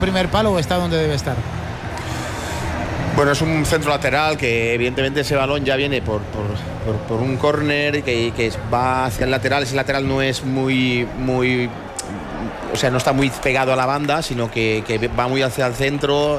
primer palo o está donde debe estar? Bueno, es un centro lateral que evidentemente ese balón ya viene por un córner que va hacia el lateral. Ese lateral no es muy, o sea, no está muy pegado a la banda, sino que va muy hacia el centro,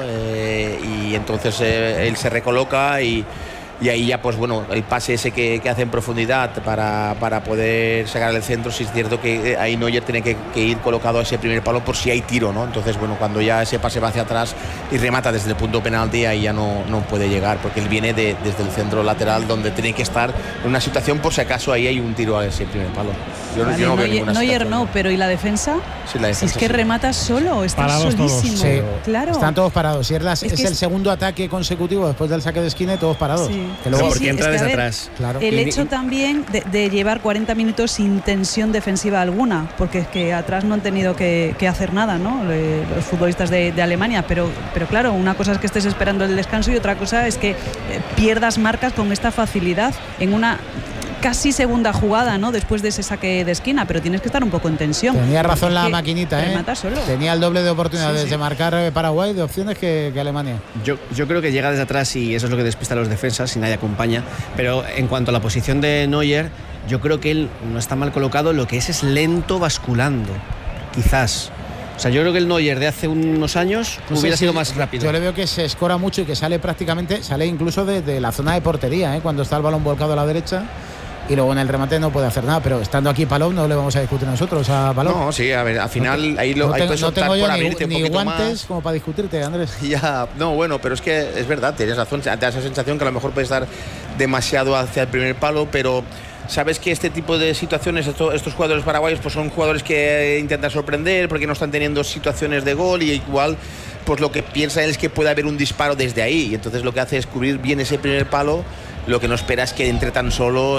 y entonces él se recoloca y ahí ya, pues bueno, el pase ese que hace en profundidad para poder sacar el centro. Sí es cierto que ahí Neuer tiene que ir colocado a ese primer palo por si hay tiro, ¿no? Entonces, bueno, cuando ya ese pase va hacia atrás y remata desde el punto penalti, ahí ya no puede llegar, porque él viene desde el centro lateral, donde tiene que estar en una situación por si acaso ahí hay un tiro a ese primer palo. Yo no veo ninguna Neuer situación. no, pero ¿y la defensa? Sí, la defensa, si es que remata solo, está parados solísimo. todos. Sí, claro. Están todos parados. Si es que el segundo ataque consecutivo después del saque de esquina y todos parados. Sí. Que luego, porque entra es que, desde a ver, atrás. Claro. El hecho también de llevar 40 minutos sin tensión defensiva alguna, porque es que atrás no han tenido que hacer nada, ¿no? Los futbolistas de Alemania, pero claro, una cosa es que estés esperando el descanso y otra cosa es que pierdas marcas con esta facilidad en una casi segunda jugada, ¿no? Después de ese saque de esquina, pero tienes que estar un poco en tensión. Tenía razón la maquinita, remata solo. Tenía el doble de oportunidades de marcar Paraguay, de opciones que Alemania. Yo creo que llega desde atrás y eso es lo que despista a los defensas si nadie acompaña. Pero en cuanto a la posición de Neuer, yo creo que él no está mal colocado, lo que es lento basculando, quizás. O sea, yo creo que el Neuer de hace unos años hubiera sido más rápido. Yo le veo que se escora mucho y que sale incluso de la zona de portería, cuando está el balón volcado a la derecha. Y luego en el remate no puede hacer nada, pero estando aquí Palou no le vamos a discutir nosotros a Palou. No, sí, a ver, al final ahí puedes no optar tengo yo por abrirte ni un poquito guantes más. como para discutirte, Andrés. Ya, no, bueno, pero es que es verdad, tienes razón, te da esa sensación que a lo mejor puede estar demasiado hacia el primer palo, pero sabes que este tipo de situaciones, estos jugadores paraguayos, pues son jugadores que intentan sorprender porque no están teniendo situaciones de gol, y igual pues lo que piensa él es que puede haber un disparo desde ahí, y entonces lo que hace es cubrir bien ese primer palo. Lo que no espera es que entre tan solo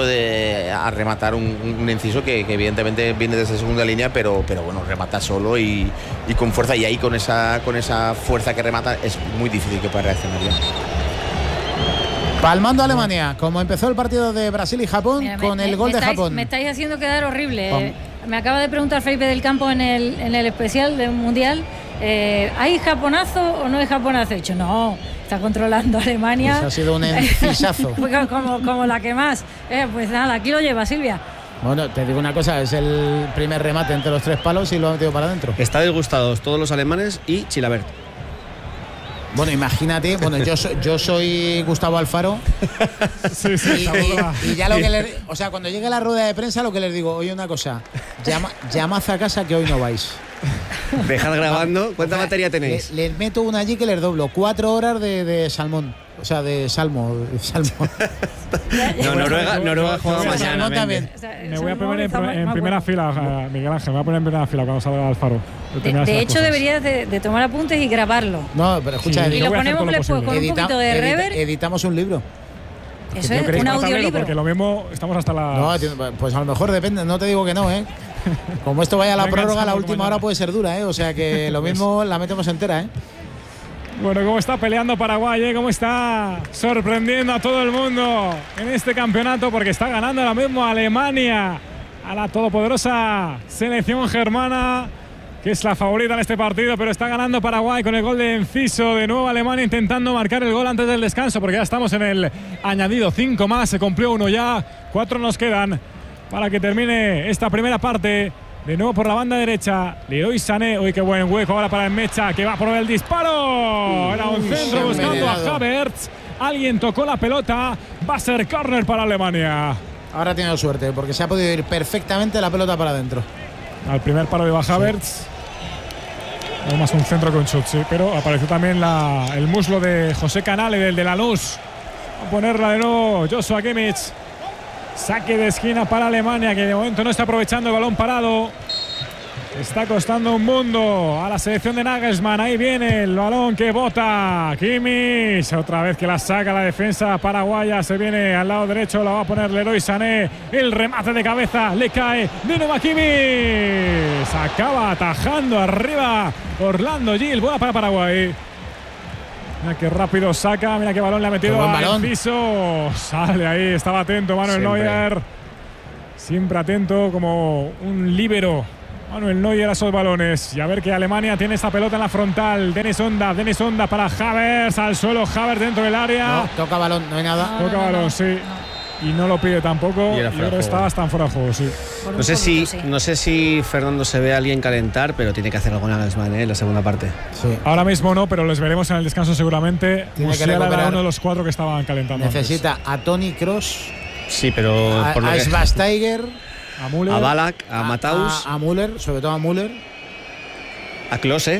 a rematar un inciso que evidentemente viene desde segunda línea, pero bueno, remata solo y con fuerza, y ahí con esa fuerza que remata es muy difícil que pueda reaccionar ya. Palmando a Alemania, como empezó el partido de Brasil y Japón. Mira, con el gol de Japón. Me estáis haciendo quedar horrible. Me acaba de preguntar Felipe del Campo en el especial del Mundial, ¿hay japonazo o no hay japonazo? He dicho, no, está controlando Alemania. Pues ha sido un encisazo. como la que más. Pues nada, aquí lo lleva Silvia. Bueno, te digo una cosa, es el primer remate entre los tres palos y lo ha metido para adentro. Está disgustados todos los alemanes y Chilavert. Bueno, imagínate, yo soy Gustavo Alfaro. Sí, y ya lo que cuando llegue la rueda de prensa, lo que les digo, oye, una cosa, llamad a casa que hoy no vais. Dejad grabando. ¿Cuánta batería tenéis? Les meto una allí que les doblo 4 horas de salmón. O sea, de salmo. No, Noruega juega mañana. También. Me voy a poner en primera fila, Miguel Ángel. Me voy a poner en primera fila cuando salga Alfaro. De hecho, deberías de tomar apuntes y grabarlo. No, pero escucha, y lo ponemos después con un poquito de reverb. Editamos un libro. Eso es, un audiolibro. Porque lo mismo, estamos hasta la... No, pues a lo mejor depende, no te digo que no, Como esto vaya a la prórroga, la última hora puede ser dura, O sea que lo mismo la metemos entera, Bueno, cómo está peleando Paraguay, cómo está sorprendiendo a todo el mundo en este campeonato, porque está ganando ahora mismo a Alemania, a la todopoderosa selección germana, que es la favorita en este partido, pero está ganando Paraguay con el gol de Enciso. De nuevo Alemania intentando marcar el gol antes del descanso, porque ya estamos en el añadido. 5 más, se cumplió 1 ya, 4 nos quedan para que termine esta primera parte. De nuevo por la banda derecha, Leroy Sané. Uy, qué buen hueco ahora para Mecha, que va por el disparo. Era un centro buscando a Havertz. Alguien tocó la pelota. Va a ser córner para Alemania. Ahora ha tenido suerte, porque se ha podido ir perfectamente la pelota para adentro. Al primer paro de Havertz. Más un centro con chut, sí, pero apareció también el muslo de José Canale, del de Lanús. A ponerla de nuevo Joshua Kimmich. Saque de esquina para Alemania, que de momento no está aprovechando el balón parado. Está costando un mundo a la selección de Nagelsmann. Ahí viene el balón que bota Kimmich. Otra vez que la saca la defensa paraguaya. Se viene al lado derecho, la va a poner Leroy Sané. El remate de cabeza le cae de nuevo a Kimmich. Acaba atajando arriba Orlando Gil. Buena para Paraguay. Mira qué rápido saca, mira qué balón le ha metido al piso. Sale ahí, estaba atento Manuel Neuer. Siempre atento como un líbero Manuel Neuer a esos balones. Y a ver que Alemania tiene esta pelota en la frontal. Denis Onda para Havertz. Al suelo, Havertz dentro del área. No, toca balón, no hay nada. Toca balón, sí. Y no lo pide tampoco. Yo creo que está hasta fuera de juego, sí. No sé si Fernando se ve a alguien calentar, pero tiene que hacer algo en la segunda parte. Sí. Ahora mismo no, pero les veremos en el descanso seguramente. Tiene que recuperar. Era uno de los 4 que estaban calentando. Necesita a Toni Kroos, Sí, pero a Schweinsteiger, A Müller, a Ballack, a Matthaus, a Müller, sobre todo a Müller. a Klose.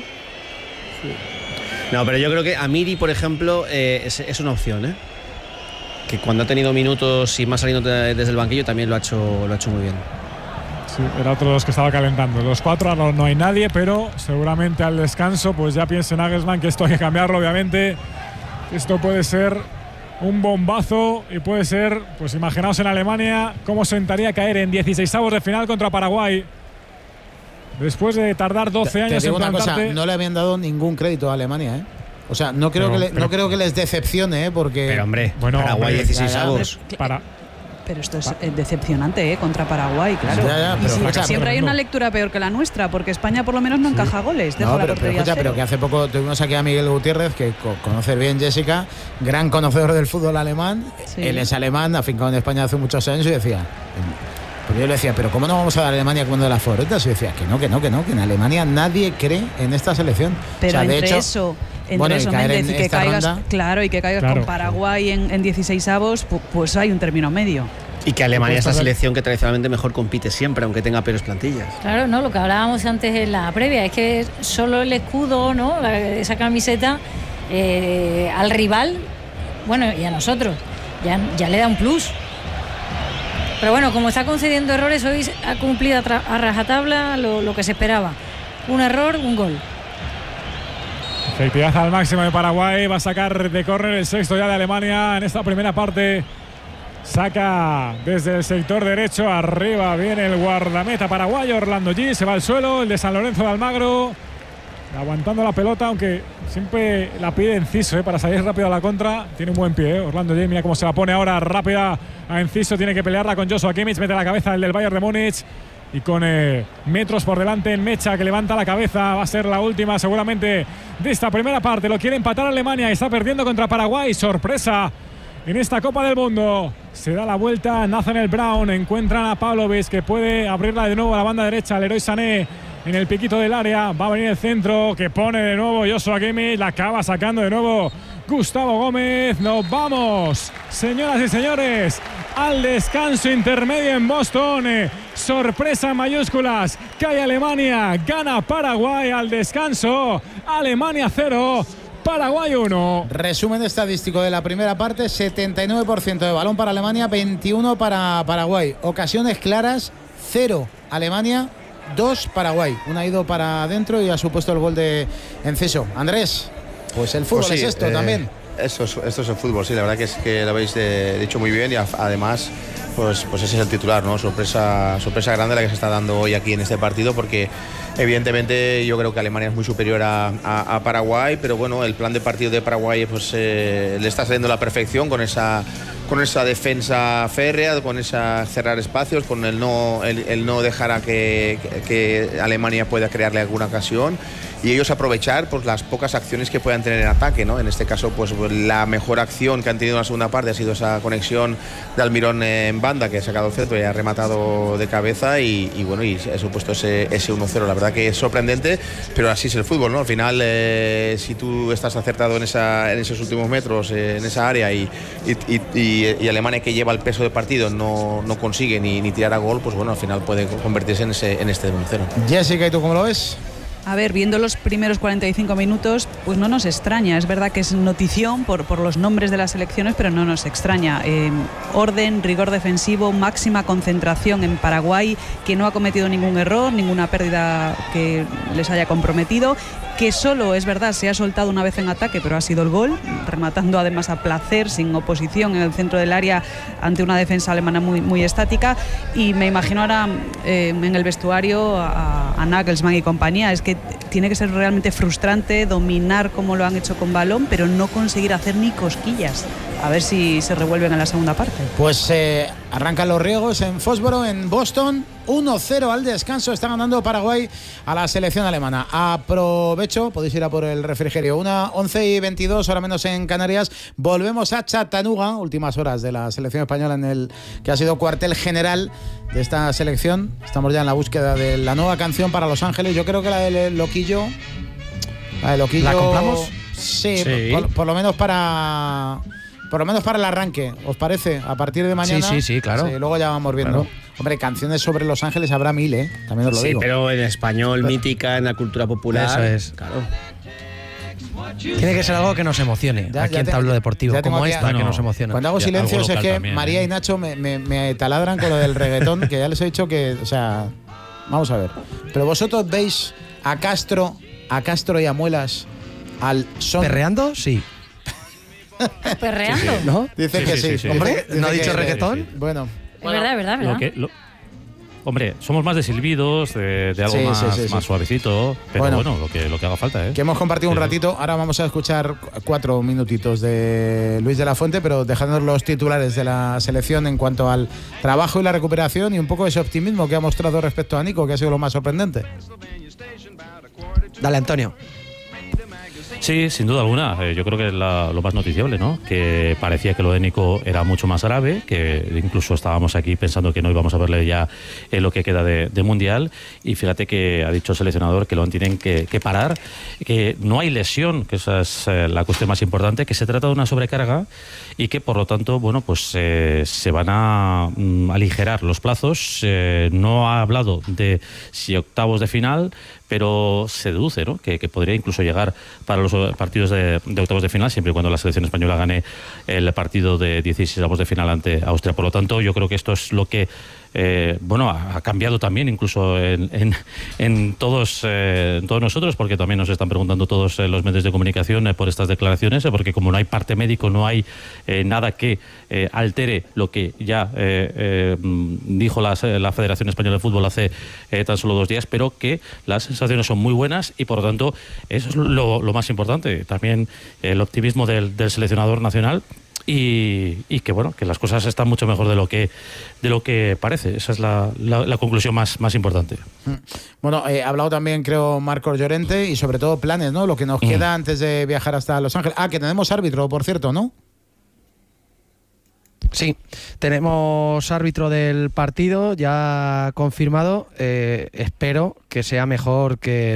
No, pero yo creo que a Miri, por ejemplo, es una opción, ¿eh? Que cuando ha tenido minutos y más saliendo desde el banquillo también lo ha hecho muy bien. Sí, era otro de los que estaba calentando. Los 4 ahora no hay nadie, pero seguramente al descanso pues ya piense Nagelsmann que esto hay que cambiarlo, obviamente. Esto puede ser un bombazo y puede ser, pues imaginaos en Alemania cómo sentaría caer en 16avos de final contra Paraguay. Después de tardar 12 años te digo en una cosa, plantarte. no le habían dado ningún crédito a Alemania, ¿eh? O sea, no creo que les decepcione, ¿eh? Porque Pero hombre, Bueno, Paraguay hombre, 16avos. Pero esto es decepcionante, contra Paraguay, claro. Pero, Y siempre hay una lectura peor que la nuestra, porque España por lo menos no encaja goles. Deja la portería cero. Pero que hace poco tuvimos aquí a Miguel Gutiérrez, que conoce bien Jessica, gran conocedor del fútbol alemán. Sí. Él es alemán, afincado en España hace muchos años, y decía. Porque yo le decía, pero ¿cómo no vamos a dar a Alemania como una de las favoritas? Y decía que no, que en Alemania nadie cree en esta selección. Pero o sea, de entre hecho, eso, Méndez, y que caigas, y que caigas con Paraguay en 16avos, pues hay un término medio. Y que Alemania es la selección que tradicionalmente mejor compite siempre, aunque tenga peores plantillas. Claro, no, lo que hablábamos antes en la previa es que solo el escudo, ¿no? Esa camiseta al rival, bueno, y a nosotros, ya le da un plus. Pero bueno, como está concediendo errores, hoy ha cumplido a rajatabla lo que se esperaba. Un error, un gol. Efectividad al máximo de Paraguay. Va a sacar de córner el sexto ya de Alemania en esta primera parte. Saca desde el sector derecho. Arriba viene el guardameta paraguayo Orlando G. Se va al suelo. El de San Lorenzo de Almagro. Aguantando la pelota, aunque siempre la pide Enciso para salir rápido a la contra. Tiene un buen pie, Orlando G. Mira cómo se la pone ahora rápida a Enciso. Tiene que pelearla con Joshua Kimmich. Mete la cabeza el del Bayern de Múnich. Y con metros por delante en Mecha, que levanta la cabeza. Va a ser la última seguramente de esta primera parte. Lo quiere empatar Alemania. Está perdiendo contra Paraguay. Sorpresa en esta Copa del Mundo. Se da la vuelta Nathaniel Brown. Encuentran a Pavlovic, que puede abrirla de nuevo a la banda derecha. Leroy Sané en el piquito del área. Va a venir el centro, que pone de nuevo Joshua Kimmich. La acaba sacando de nuevo Gustavo Gómez. Nos vamos, señoras y señores, al descanso intermedio en Boston. Sorpresa en mayúsculas. Cae Alemania, gana Paraguay al descanso. Alemania 0, Paraguay 1. Resumen estadístico de la primera parte: 79% de balón para Alemania, 21 para Paraguay. Ocasiones claras, 0 Alemania, 2 Paraguay. Una ha ido para adentro y ha supuesto el gol de Enciso. Andrés, pues el fútbol pues sí, es esto también. Esto es el fútbol, sí, la verdad que es que lo habéis dicho muy bien y además pues ese es el titular, ¿no? Sorpresa grande la que se está dando hoy aquí en este partido, porque evidentemente yo creo que Alemania es muy superior a Paraguay, pero bueno, el plan de partido de Paraguay pues le está saliendo a la perfección con esa defensa férrea, con esa cerrar espacios, con el no dejar a que Alemania pueda crearle alguna ocasión y ellos aprovechar pues las pocas acciones que puedan tener en ataque, ¿no? En este caso pues la mejor acción que han tenido en la segunda parte ha sido esa conexión de Almirón en banda, que ha sacado el centro y ha rematado de cabeza y bueno, y ha supuesto ese 1-0. La verdad que es sorprendente, pero así es el fútbol, ¿no? Al final si tú estás acertado en esos últimos metros, en esa área y Alemania, que lleva el peso del partido, no consigue ni tirar a gol, pues bueno, al final puede convertirse en este 1-0. Jessica, ¿y tú cómo lo ves? A ver, viendo los primeros 45 minutos, pues no nos extraña. Es verdad que es notición por los nombres de las selecciones, pero no nos extraña. Orden, rigor defensivo, máxima concentración en Paraguay, que no ha cometido ningún error, ninguna pérdida que les haya comprometido, que solo, es verdad, se ha soltado una vez en ataque, pero ha sido el gol, rematando además a placer, sin oposición en el centro del área ante una defensa alemana muy estática. Y me imagino ahora en el vestuario a Nagelsmann y compañía. Es que tiene que ser realmente frustrante dominar como lo han hecho con balón, pero no conseguir hacer ni cosquillas. A ver si se revuelven en la segunda parte. Pues arrancan los riegos en Fósforo, en Boston. 1-0 al descanso. Está ganando Paraguay a la selección alemana. Aprovecho, podéis ir a por el refrigerio. 11:22, hora menos en Canarias. Volvemos a Chattanooga, últimas horas de la selección española en el que ha sido cuartel general de esta selección. Estamos ya en la búsqueda de la nueva canción para Los Ángeles. Yo creo que la de Loquillo. ¿La compramos? Sí. Por lo menos para el arranque, ¿os parece? A partir de mañana. Sí, claro. Sí, luego ya vamos viendo. Claro. Hombre, canciones sobre Los Ángeles habrá 1000, también os lo digo. Sí, pero en español, mítica, en la cultura popular. Eso es. Claro. Tiene que ser algo que nos emocione aquí en Tablo Deportivo, como esta que nos emociona. Cuando hago silencios es que también, María y Nacho me taladran con lo del reggaetón, que ya les he dicho que, o sea, vamos a ver. Pero vosotros veis a Castro y a Muelas al son. ¿Perreando? Sí. ¿Perreando? Sí. ¿No? Dice que sí. Hombre, ¿no ha dicho reggaetón? Sí. Bueno. Es verdad. Hombre, somos más de silbidos, de algo más suavecito, pero bueno, lo que haga falta, Que hemos compartido un ratito. Ahora vamos a escuchar 4 minutitos de Luis de la Fuente, pero dejándonos los titulares de la selección en cuanto al trabajo y la recuperación y un poco ese optimismo que ha mostrado respecto a Nico, que ha sido lo más sorprendente. Dale, Antonio. Sí, sin duda alguna. Yo creo que es lo más noticiable, ¿no? Que parecía que lo de Nico era mucho más grave, que incluso estábamos aquí pensando que no íbamos a verle ya en lo que queda de Mundial. Y fíjate que ha dicho el seleccionador que lo tienen que parar, que no hay lesión, que esa es la cuestión más importante, que se trata de una sobrecarga y que por lo tanto, bueno, pues se van a aligerar los plazos. No ha hablado de si octavos de final, pero se deduce, ¿no?, que podría incluso llegar para los partidos de octavos de final, siempre y cuando la selección española gane el partido de 16avos de final ante Austria. Por lo tanto, yo creo que esto es lo que ha cambiado también incluso en todos nosotros, porque también nos están preguntando todos los medios de comunicación por estas declaraciones, porque como no hay parte médico, no hay nada que altere lo que ya dijo la Federación Española de Fútbol hace tan solo 2 días, pero que las sensaciones son muy buenas y por lo tanto eso es lo más importante. También el optimismo del seleccionador nacional. Y que bueno, que las cosas están mucho mejor de lo que parece. Esa es la conclusión más importante. Bueno, ha hablado también, creo, Marcos Llorente, y sobre todo planes, ¿no? Lo que nos queda antes de viajar hasta Los Ángeles. Que tenemos árbitro, por cierto, ¿no? Sí, tenemos árbitro del partido ya confirmado. Espero que sea mejor que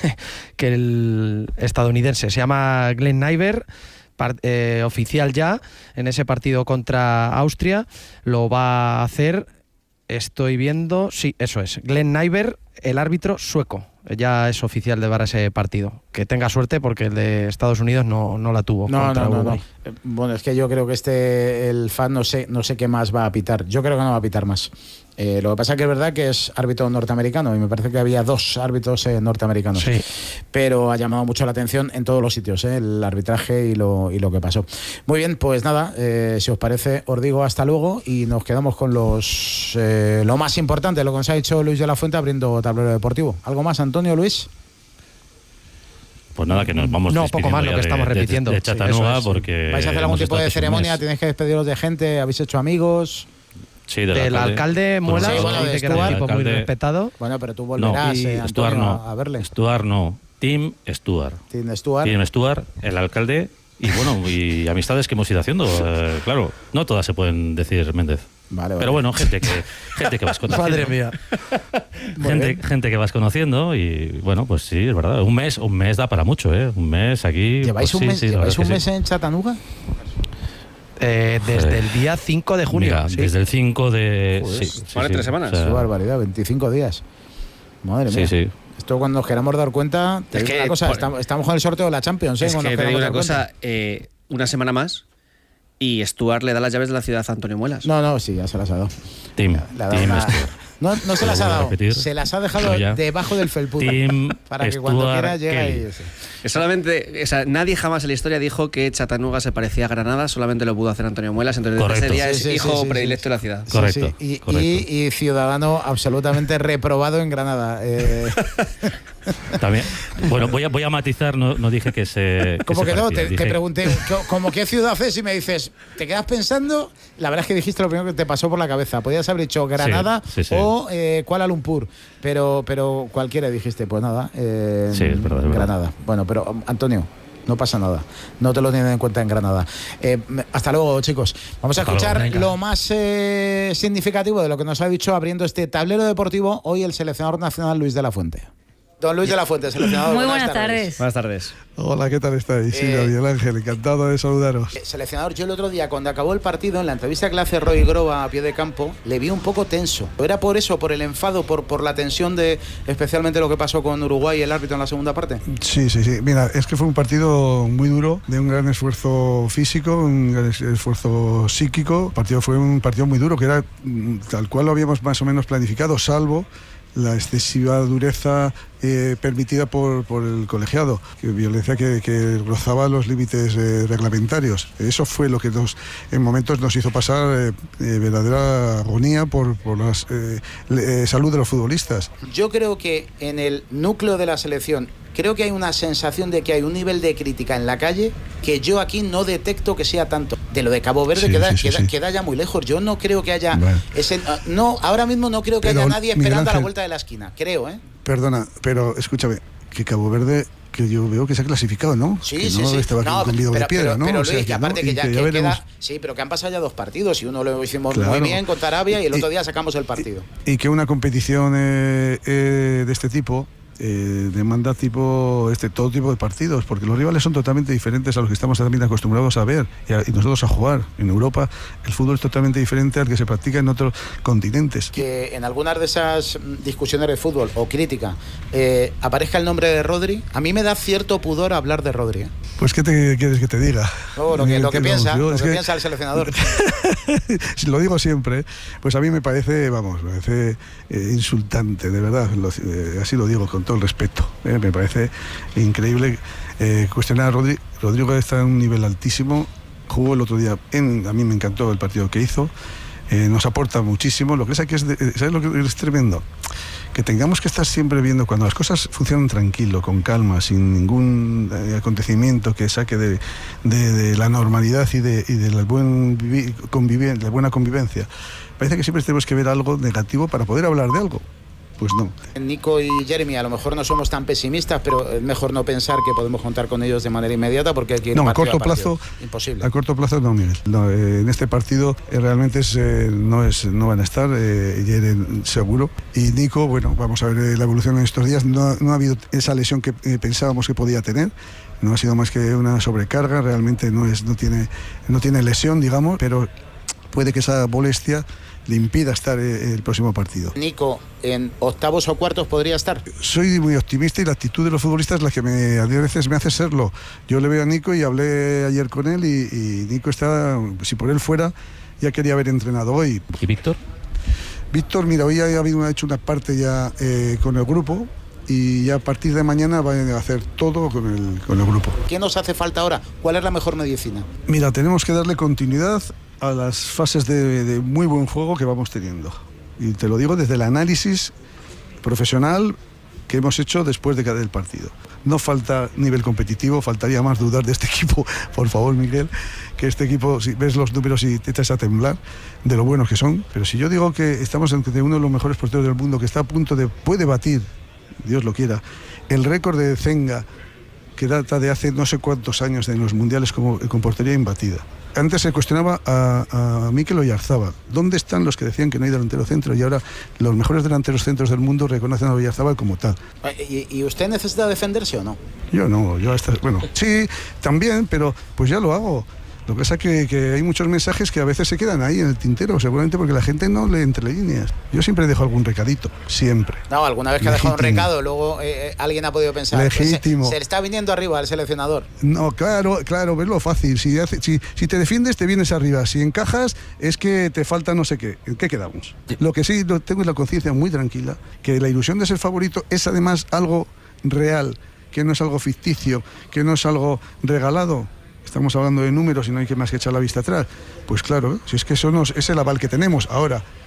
el estadounidense. Se llama Glenn Nyberg. Oficial ya en ese partido contra Austria, lo va a hacer, estoy viendo, sí, eso es, Glenn Nyberg, el árbitro sueco, ya es oficial de para ese partido. Que tenga suerte porque el de Estados Unidos no la tuvo. No. Bueno, es que yo creo que el FAD no sé qué más va a pitar. Yo creo que no va a pitar más. Lo que pasa es que es verdad que es árbitro norteamericano y me parece que había 2 árbitros norteamericanos. Sí. Pero ha llamado mucho la atención en todos los sitios, el arbitraje y lo que pasó. Muy bien, pues nada, si os parece, os digo hasta luego y nos quedamos con lo más importante, lo que nos ha dicho Luis de la Fuente abriendo Tablero Deportivo. ¿Algo más, Antonio, Luis? Pues nada, que nos vamos poco más lo que estamos repitiendo. De Chattanooga, porque ¿vais a hacer algún tipo de ceremonia? ¿Tenéis que despediros de gente? ¿Habéis hecho amigos? Sí, del alcalde Muelas, dice que era un tipo muy respetado. Bueno, pero tú volverás, Antonio, a verle. Stuart no, Tim Stuart. Tim Stuart, el alcalde, y bueno, y amistades que hemos ido haciendo. Claro, no todas se pueden decir, Méndez. Vale. Pero bueno, gente que vas conociendo. Madre mía. gente que vas conociendo y bueno, pues sí, es verdad. Un mes da para mucho, Un mes aquí. ¿Lleváis pues, un mes en Chattanooga? Desde el día 5 de junio. Mira, desde el 5 de... Vale, 3 semanas. Qué barbaridad, 25 días. Madre mía. Sí. Esto cuando nos queramos dar cuenta... Es que una cosa, estamos con el sorteo de la Champions. Es que te digo una cosa, una semana más y Stuart le da las llaves de la ciudad a Antonio Muelas. No, sí, ya se las ha dado. Tim Stuart. No se las ha dado, se las ha dejado debajo del felpudo para que cuando quiera llegue y... Solamente, nadie jamás en la historia dijo que Chattanooga se parecía a Granada, solamente lo pudo hacer Antonio Muelas, entonces correcto. Ese día es hijo predilecto de la ciudad. Correcto. Y ciudadano absolutamente reprobado en Granada. También. Bueno, voy a matizar, no dije que se. Como que no, parecía, te pregunté, ¿cómo qué ciudad es? Y me dices, ¿te quedas pensando? La verdad es que dijiste lo primero que te pasó por la cabeza. Podías haber dicho Granada sí. o Kuala Lumpur, pero cualquiera dijiste, pues nada, sí, es verdad, Granada. Bueno, pero Antonio, no pasa nada. No te lo tienen en cuenta en Granada. Hasta luego, chicos. Vamos a escuchar lo más significativo de lo que nos ha dicho abriendo este tablero deportivo hoy el seleccionador nacional Luis de la Fuente. Don Luis de la Fuente, seleccionador. Muy buenas tardes. Buenas tardes. Hola, ¿qué tal estáis? Silvia, Miguel Ángel, encantado de saludaros. Seleccionador, yo el otro día, cuando acabó el partido, en la entrevista que le hace Roy Groba a pie de campo, le vi un poco tenso. ¿Era por eso, por el enfado, por la tensión de especialmente lo que pasó con Uruguay y el árbitro en la segunda parte? Sí. Mira, es que fue un partido muy duro, de un gran esfuerzo físico, un gran esfuerzo psíquico. Fue un partido muy duro, que era tal cual lo habíamos más o menos planificado, salvo la excesiva dureza permitida por el colegiado, violencia que rozaba los límites reglamentarios. Eso fue lo que en momentos nos hizo pasar verdadera agonía por la salud de los futbolistas. Yo creo que en el núcleo de la selección creo que hay una sensación de que hay un nivel de crítica en la calle que yo aquí no detecto que sea tanto. De lo de Cabo Verde queda ya muy lejos. Yo no creo que haya ahora mismo no creo que haya nadie esperando a la vuelta de la esquina, creo, ¿eh? Perdona, pero escúchame, que Cabo Verde, que yo veo que se ha clasificado, ¿no? Sí. Estaba con Vido de piedra, ¿no? Pero o sea, Luis, que aparte que ya veremos. Sí, pero que han pasado ya 2 partidos y uno lo hicimos muy bien contra Arabia y el otro día sacamos el partido. Y que una competición de este tipo demanda todo tipo de partidos, porque los rivales son totalmente diferentes a los que estamos también acostumbrados a ver y nosotros a jugar. En Europa el fútbol es totalmente diferente al que se practica en otros continentes. Que en algunas de esas discusiones de fútbol o crítica aparezca el nombre de Rodri, a mí me da cierto pudor hablar de Rodri. Pues ¿qué te quieres que te diga? Lo que piensa el seleccionador. Lo digo siempre, pues a mí me parece insultante, de verdad, así lo digo con todo el respeto. Me parece increíble cuestionar a Rodrigo. Rodrigo está en un nivel altísimo, jugó el otro día, a mí me encantó el partido que hizo, nos aporta muchísimo. Lo que es aquí ¿sabes lo que es tremendo? Que tengamos que estar siempre viendo cuando las cosas funcionan tranquilo, con calma, sin ningún acontecimiento que saque de la normalidad y de la buena convivencia. Parece que siempre tenemos que ver algo negativo para poder hablar de algo. Pues no. Nico y Jeremy, a lo mejor no somos tan pesimistas, pero es mejor no pensar que podemos contar con ellos de manera inmediata porque aquí a corto plazo imposible. A corto plazo no, Miguel. No, en este partido realmente no van a estar, Jeremy seguro. Y Nico, bueno, vamos a ver la evolución en estos días. No ha habido esa lesión que pensábamos que podía tener. No ha sido más que una sobrecarga, realmente no tiene lesión, digamos, pero puede que esa molestia le impida estar el próximo partido. Nico, ¿en octavos o cuartos podría estar? Soy muy optimista y la actitud de los futbolistas es la que a veces me hace serlo. Yo le veo a Nico y hablé ayer con él y Nico está, si por él fuera, ya quería haber entrenado hoy. ¿Y Víctor? Víctor, mira, hoy ha hecho una parte ya con el grupo y ya a partir de mañana van a hacer todo con el grupo. ¿Qué nos hace falta ahora? ¿Cuál es la mejor medicina? Mira, tenemos que darle continuidad a las fases de muy buen juego que vamos teniendo. Y te lo digo desde el análisis profesional que hemos hecho después de cada partido. No falta nivel competitivo, faltaría más dudar de este equipo, por favor, Miguel, que este equipo, si ves los números y te echas a temblar de lo buenos que son, pero si yo digo que estamos ante uno de los mejores porteros del mundo, que está a punto puede batir, Dios lo quiera, el récord de Zenga, que data de hace no sé cuántos años en los mundiales con portería imbatida. Antes se cuestionaba a Mikel Oyarzabal. ¿Dónde están los que decían que no hay delantero centro? Y ahora los mejores delanteros centros del mundo reconocen a Oyarzabal como tal. ¿Y usted necesita defenderse o no? Yo no, bueno, sí, también, pero pues ya lo hago. Lo que pasa es que hay muchos mensajes que a veces se quedan ahí en el tintero, seguramente porque la gente no lee entre líneas. Yo siempre dejo algún recadito, siempre. No, alguna vez que ha dejado un recado, luego alguien ha podido pensar legítimo. Se le está viniendo arriba al seleccionador. No, claro, ves lo fácil. Si te defiendes, te vienes arriba. Si encajas, es que te falta no sé qué. ¿En qué quedamos? Lo que sí tengo es la conciencia muy tranquila, que la ilusión de ser favorito es además algo real, que no es algo ficticio, que no es algo regalado. Estamos hablando de números y no hay que más que echar la vista atrás. Pues claro, si es que eso es el aval que tenemos. Ahora,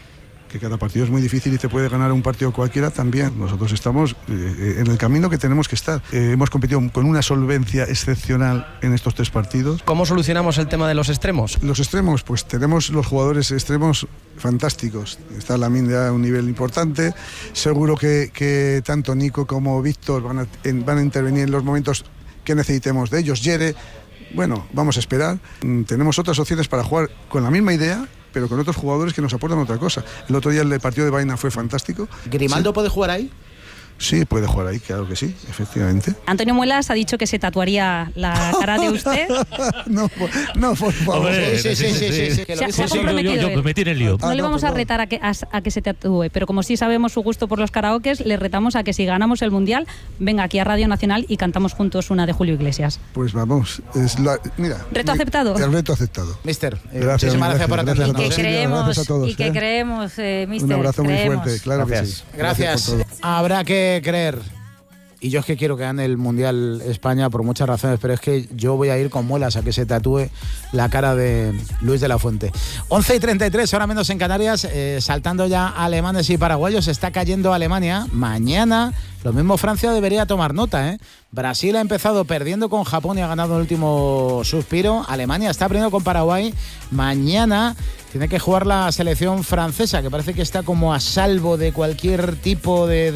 que cada partido es muy difícil y te puede ganar un partido cualquiera también. Nosotros estamos en el camino que tenemos que estar. Hemos competido con una solvencia excepcional en estos 3 partidos. ¿Cómo solucionamos el tema de los extremos? Los extremos, pues tenemos los jugadores extremos fantásticos. Está Lamine a un nivel importante. Seguro que tanto Nico como Víctor van a intervenir en los momentos que necesitemos de ellos. Yere, bueno, vamos a esperar. Tenemos otras opciones para jugar con la misma idea, pero con otros jugadores que nos aportan otra cosa. El otro día el partido de Baena fue fantástico. ¿Grimaldo puede jugar ahí? Sí, puede jugar ahí, claro que sí, efectivamente. Antonio Muelas ha dicho que se tatuaría la cara de usted. No, por favor. Hombre, Sí. Se ha comprometido yo él. me tiré el lío. No le vamos a retar a que se tatúe, pero como sí sabemos su gusto por los karaokes, le retamos a que si ganamos el Mundial, venga aquí a Radio Nacional y cantamos juntos una de Julio Iglesias. Pues vamos, mira. ¿Reto aceptado? El reto aceptado. Mister, Gracias, muchísimas gracias por gracias a atendernos. todos. Gracias a todos, y que creemos, mister. Un abrazo muy creemos. fuerte, claro que sí. Gracias. por todo. Habrá que creer. Y yo es que quiero que gane el Mundial España por muchas razones, pero es que yo voy a ir con Muelas a que se tatúe la cara de Luis de la Fuente. 11:33, ahora menos en Canarias, saltando ya alemanes y paraguayos, está cayendo Alemania. Mañana, lo mismo Francia debería tomar nota, ¿eh? Brasil ha empezado perdiendo con Japón y ha ganado el último suspiro. Alemania está perdiendo con Paraguay. Mañana tiene que jugar la selección francesa, que parece que está como a salvo de cualquier tipo de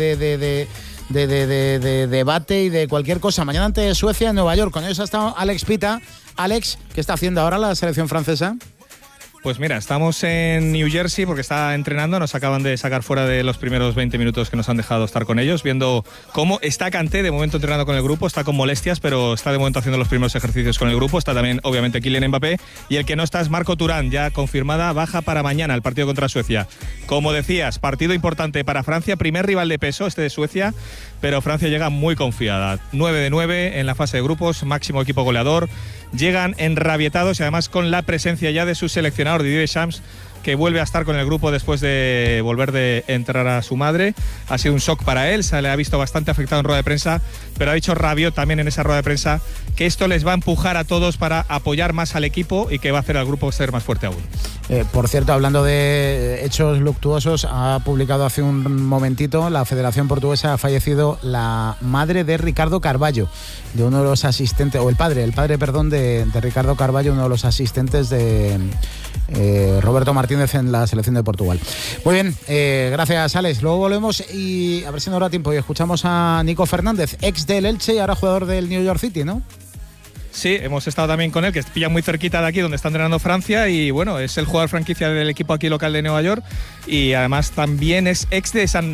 debate y de cualquier cosa. Mañana ante Suecia en Nueva York. Con ellos ha estado Alex Pita. Alex, ¿qué está haciendo ahora la selección francesa? Pues mira, estamos en New Jersey porque está entrenando, nos acaban de sacar fuera de los primeros 20 minutos que nos han dejado estar con ellos, viendo cómo está Kanté de momento entrenando con el grupo, está con molestias, pero está de momento haciendo los primeros ejercicios con el grupo, está también obviamente Kylian Mbappé y el que no está es Marco Turán, ya confirmada baja para mañana el partido contra Suecia. Como decías, partido importante para Francia, primer rival de peso este de Suecia, pero Francia llega muy confiada, 9 de 9 en la fase de grupos, máximo equipo goleador, llegan enrabietados y además con la presencia ya de su seleccionador Didier Deschamps, que vuelve a estar con el grupo después de volver de entrar a su madre. Ha sido un shock para él, se le ha visto bastante afectado en rueda de prensa, pero ha dicho Rabiot también en esa rueda de prensa que esto les va a empujar a todos para apoyar más al equipo y que va a hacer al grupo ser más fuerte aún. Por cierto, hablando de hechos luctuosos, ha publicado hace un momentito, la Federación Portuguesa ha fallecido la madre de Ricardo Carvalho, de uno de los asistentes, o el padre, de Ricardo Carvalho, uno de los asistentes de Roberto Martínez en la selección de Portugal. Muy bien, gracias Alex. Luego volvemos y a ver si nos da tiempo y escuchamos a Nico Fernández, ex del Elche y ahora jugador del New York City, ¿no? Sí, hemos estado también con él, que pilla muy cerquita de aquí donde está entrenando Francia y bueno, es el jugador franquicia del equipo aquí local de Nueva York y además también es ex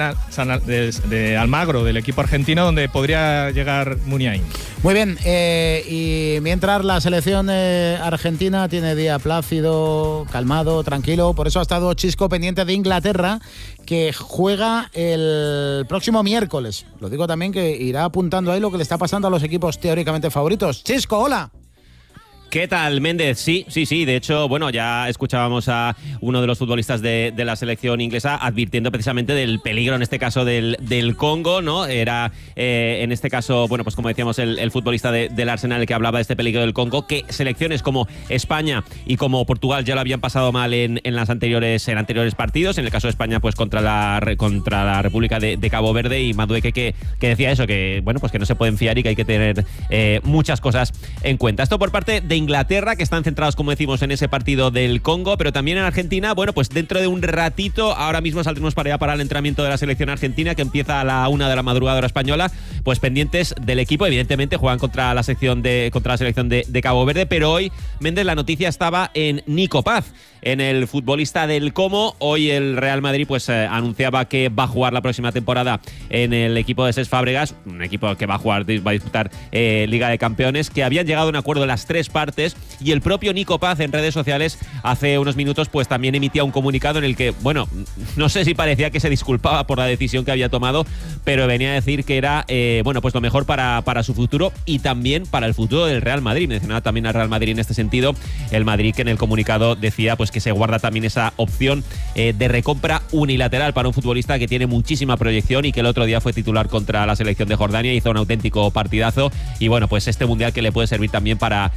de Almagro, del equipo argentino donde podría llegar Muniain. Muy bien, y mientras la selección argentina tiene día plácido, calmado, tranquilo, por eso ha estado Chisco pendiente de Inglaterra, que juega el próximo miércoles. Lo digo también que irá apuntando ahí lo que le está pasando a los equipos teóricamente favoritos. Chisco, hola. ¿Qué tal, Méndez? Sí. De hecho, bueno, ya escuchábamos a uno de los futbolistas de la selección inglesa advirtiendo precisamente del peligro, en este caso del Congo, ¿no? Era, en este caso, bueno, pues como decíamos, el futbolista del Arsenal el que hablaba de este peligro del Congo, que selecciones como España y como Portugal ya lo habían pasado mal en anteriores partidos. En el caso de España, pues contra la República de Cabo Verde, y Madueke que decía eso, que bueno, pues que no se pueden fiar y que hay que tener muchas cosas en cuenta. Esto por parte de Inglaterra, que están centrados, como decimos, en ese partido del Congo, pero también en Argentina. Bueno, pues dentro de un ratito, ahora mismo saldremos para allá para el entrenamiento de la selección argentina, que empieza a la 1 de la madrugada hora española, pues pendientes del equipo. Evidentemente juegan contra la selección de Cabo Verde, pero hoy, Méndez, la noticia estaba en Nico Paz, en el futbolista del Como. Hoy el Real Madrid pues anunciaba que va a jugar la próxima temporada en el equipo de Cesc Fábregas, un equipo que va a disputar Liga de Campeones, que habían llegado a un acuerdo las tres partes, y el propio Nico Paz en redes sociales hace unos minutos pues también emitía un comunicado en el que, bueno, no sé si parecía que se disculpaba por la decisión que había tomado, pero venía a decir que era bueno, pues lo mejor para su futuro y también para el futuro del Real Madrid. Mencionaba también al Real Madrid en este sentido, el Madrid, que en el comunicado decía pues que se guarda también esa opción de recompra unilateral para un futbolista que tiene muchísima proyección y que el otro día fue titular contra la selección de Jordania, hizo un auténtico partidazo, y bueno, pues este mundial que le puede servir también para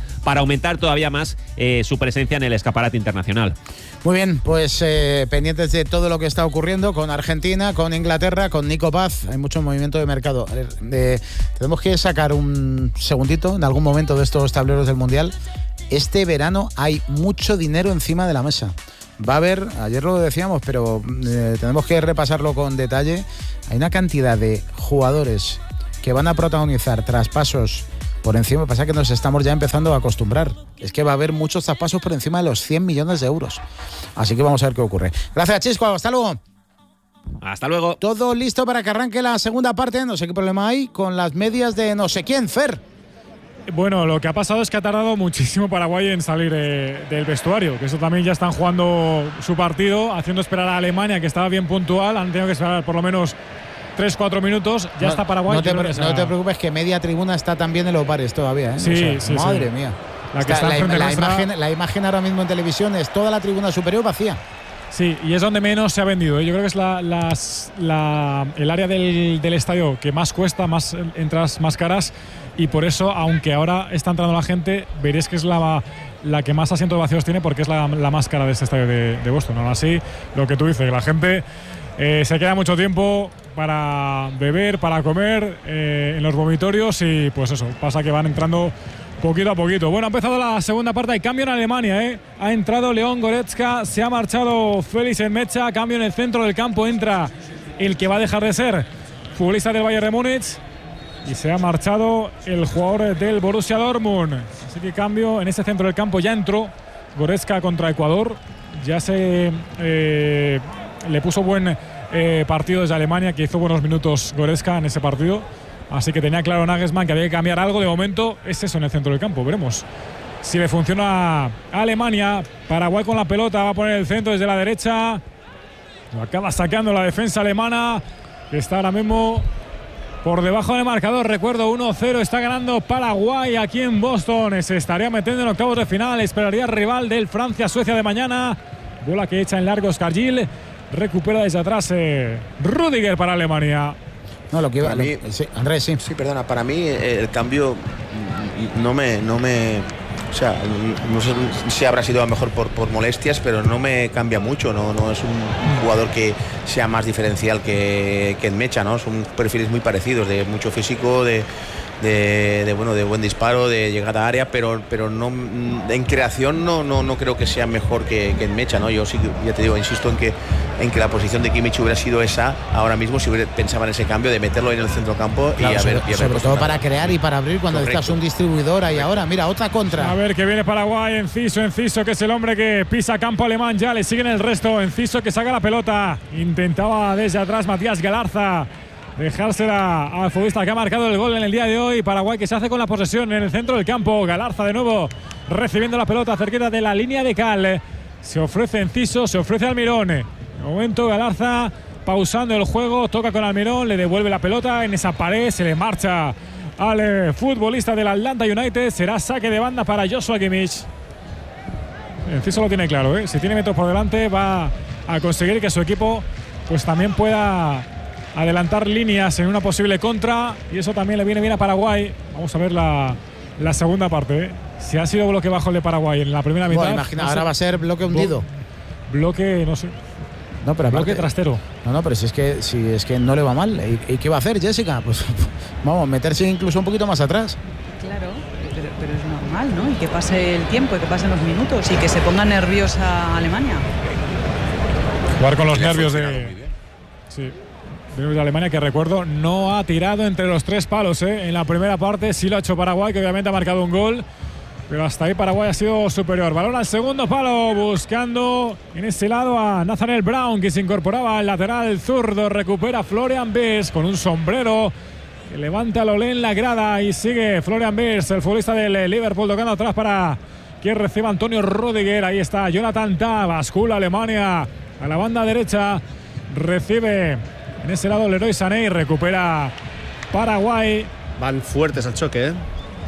aumentar todavía más su presencia en el escaparate internacional. Muy bien, pues pendientes de todo lo que está ocurriendo con Argentina, con Inglaterra, con Nico Paz. Hay mucho movimiento de mercado. Tenemos que sacar un segundito en algún momento de estos tableros del Mundial. Este verano hay mucho dinero encima de la mesa. Va a haber, ayer lo decíamos, pero tenemos que repasarlo con detalle. Hay una cantidad de jugadores que van a protagonizar traspasos por encima. Pasa que nos estamos ya empezando a acostumbrar. Es que va a haber muchos traspasos por encima de los 100 millones de euros. Así que vamos a ver qué ocurre. Gracias, Chisco. Hasta luego. Hasta luego. Todo listo para que arranque la segunda parte. No sé qué problema hay con las medias de no sé quién, Fer. Bueno, lo que ha pasado es que ha tardado muchísimo Paraguay en salir del vestuario, que eso también ya están jugando su partido, haciendo esperar a Alemania, que estaba bien puntual, han tenido que esperar por lo menos 3-4 minutos, ya está Paraguay. No te preocupes, que media tribuna está también en los bares todavía, ¿eh? Sí, madre mía. La imagen ahora mismo en televisión es toda la tribuna superior vacía. Sí, y es donde menos se ha vendido, ¿eh? Yo creo que es el área del estadio que más cuesta, más entradas más caras, y por eso, aunque ahora está entrando la gente, veréis que es la que más asientos vacíos tiene, porque es la más cara de este estadio de Boston. Aún así, lo que tú dices, que la gente se queda mucho tiempo para beber, para comer en los vomitorios, y pues eso, pasa que van entrando poquito a poquito. Bueno, ha empezado la segunda parte, hay cambio en Alemania, ¿eh? Ha entrado Leon Goretzka, se ha marchado Félix Enmecha, cambio en el centro del campo, entra el que va a dejar de ser futbolista del Bayern de Múnich, y se ha marchado el jugador del Borussia Dortmund. Así que cambio en ese centro del campo. Ya entró Goretzka contra Ecuador, ya le puso buen partido desde Alemania, que hizo buenos minutos Goretzka en ese partido. Así que tenía claro Nagelsmann que había que cambiar algo. De momento es eso en el centro del campo. Veremos si le funciona a Alemania. Paraguay con la pelota, va a poner el centro desde la derecha. Lo acaba sacando la defensa alemana, que está ahora mismo por debajo del marcador. Recuerdo, 1-0 está ganando Paraguay aquí en Boston. Se estaría metiendo en octavos de final. Esperaría rival del Francia-Suecia de mañana. Bola que echa en largo Oscar Gil. Recupera desde atrás Rüdiger para Alemania. No, lo que iba. Sí, Andrés, sí. Sí, perdona. Para mí el cambio no me. O sea, no sé si habrá sido a lo mejor por molestias, pero no me cambia mucho. No es un jugador que sea más diferencial que Enmecha, ¿no? Son perfiles muy parecidos, de mucho físico, de buen disparo, de llegada a área, pero no en creación no creo que sea mejor que Enmecha, ¿no? Yo sí, ya te digo, insisto en que la posición de Kimmich hubiera sido esa ahora mismo, si pensaba en ese cambio de meterlo en el centrocampo, claro, sobre todo para crear y para abrir cuando estás un distribuidor ahí ahora. Mira, otra contra. A ver que viene Paraguay. Enciso, que es el hombre que pisa campo alemán, ya le siguen el resto. Enciso que saca la pelota, intentaba desde atrás Matías Galarza dejársela al futbolista que ha marcado el gol en el día de hoy. Paraguay que se hace con la posesión en el centro del campo. Galarza de nuevo recibiendo la pelota cerquita de la línea de cal. Se ofrece Enciso, se ofrece Almirón. De momento Galarza pausando el juego, toca con Almirón, le devuelve la pelota en esa pared, se le marcha al futbolista del Atlanta United. Será saque de banda para Joshua Kimmich. Enciso lo tiene claro, ¿eh? Si tiene metros por delante va a conseguir que su equipo pues también pueda adelantar líneas en una posible contra, y eso también le viene bien a Paraguay. Vamos a ver la segunda parte, ¿eh? Si ha sido bloque bajo el de Paraguay en la primera mitad. Imagina, ahora va a ser bloque hundido. Bloque, no sé. No, pero bloque trastero. No, pero si es que no le va mal. ¿Y qué va a hacer, Jessica? Pues vamos, meterse incluso un poquito más atrás. Claro, pero es normal, ¿no? Y que pase el tiempo, y que pasen los minutos, y que se ponga nerviosa Alemania. Jugar con los nervios de... Sí. De Alemania, que recuerdo no ha tirado entre los tres palos, ¿eh? En la primera parte sí lo ha hecho Paraguay, que obviamente ha marcado un gol, pero hasta ahí Paraguay ha sido superior. Balón al segundo palo, buscando en ese lado a Nathaniel Brown, que se incorporaba al lateral zurdo. Recupera Florian Wirtz con un sombrero que levanta a Lolé en la grada, y sigue Florian Wirtz, el futbolista del Liverpool, tocando atrás para que reciba Antonio Rüdiger. Ahí está Jonathan Tah, bascula Alemania a la banda derecha, recibe en ese lado Leroy Sané y recupera Paraguay. Van fuertes al choque, ¿eh?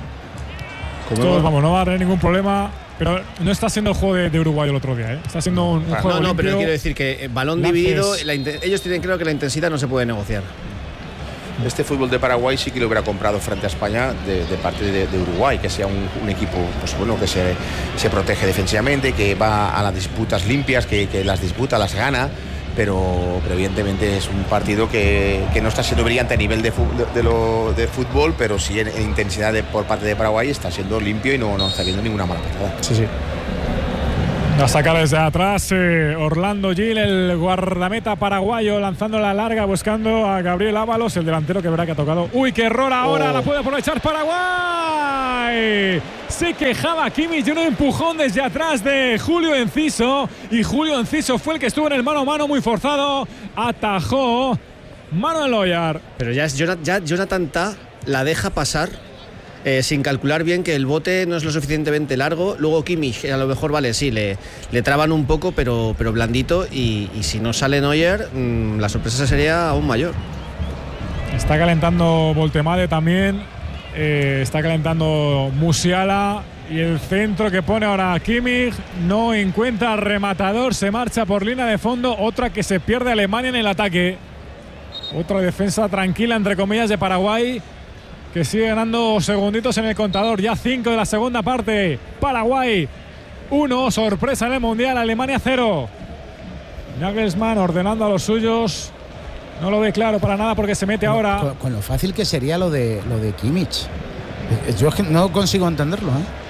Todos, vamos, no va a haber ningún problema, pero no está siendo el juego de Uruguay el otro día, ¿eh? Está siendo un juego pero quiero decir que balón dividido, ellos tienen claro que la intensidad no se puede negociar. este fútbol de Paraguay sí que lo hubiera comprado frente a España de parte de Uruguay, que sea un equipo pues bueno, que se protege defensivamente, que va a las disputas limpias, que las disputa, las gana. Pero evidentemente es un partido que no está siendo brillante a nivel de fútbol, pero sí en intensidad por parte de Paraguay está siendo limpio y no está viendo ninguna mala patada. Sí. La saca desde atrás Orlando Gil, el guardameta paraguayo, lanzando la larga, buscando a Gabriel Ábalos, el delantero que verá que ha tocado. ¡Uy, qué error ahora! La puede aprovechar Paraguay. Se quejaba Kimmich de un empujón desde atrás de Julio Enciso, y Julio Enciso fue el que estuvo en el mano a mano muy forzado. Atajó Manuel Neuer. Pero ya Jonathan Tah la deja pasar sin calcular bien que el bote no es lo suficientemente largo. Luego Kimmich, a lo mejor vale, sí, le traban un poco, pero blandito, y si no sale Neuer, la sorpresa sería aún mayor. Está calentando Voltemade también, está calentando Musiala, y el centro que pone ahora Kimmich no encuentra rematador, se marcha por línea de fondo. Otra que se pierde Alemania en el ataque. Otra defensa tranquila, entre comillas, de Paraguay, que sigue ganando segunditos en el contador. Ya 5 de la segunda parte. Paraguay 1, sorpresa en el Mundial. Alemania 0. Nagelsmann ordenando a los suyos. No lo ve claro para nada porque se mete ahora. Con lo fácil que sería lo de Kimmich. Yo es que no consigo entenderlo,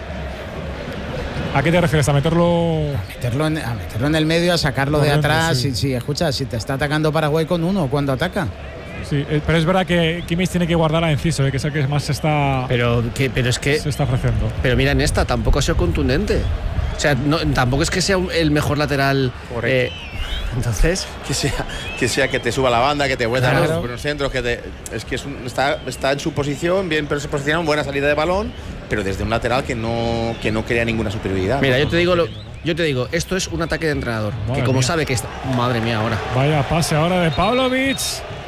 ¿A qué te refieres? ¿A meterlo? A meterlo en el medio, a sacarlo de atrás. Sí. Si escucha, si te está atacando Paraguay con uno cuando ataca. Sí, pero es verdad que Kimmich tiene que guardar a Enciso, que es el que más se está. Pero es que se está ofreciendo. Pero mira, en esta tampoco ha sido contundente. O sea, tampoco es que sea el mejor lateral. Entonces, que te suba la banda, que te vuelva Claro. los buenos centros, está en su posición, bien, pero se posiciona en buena salida de balón, pero desde un lateral que no crea ninguna superioridad. Mira, yo te digo, esto es un ataque de entrenador, Madre que como mía. sabe que está. Madre mía, ahora. Vaya pase ahora de Pavlovic,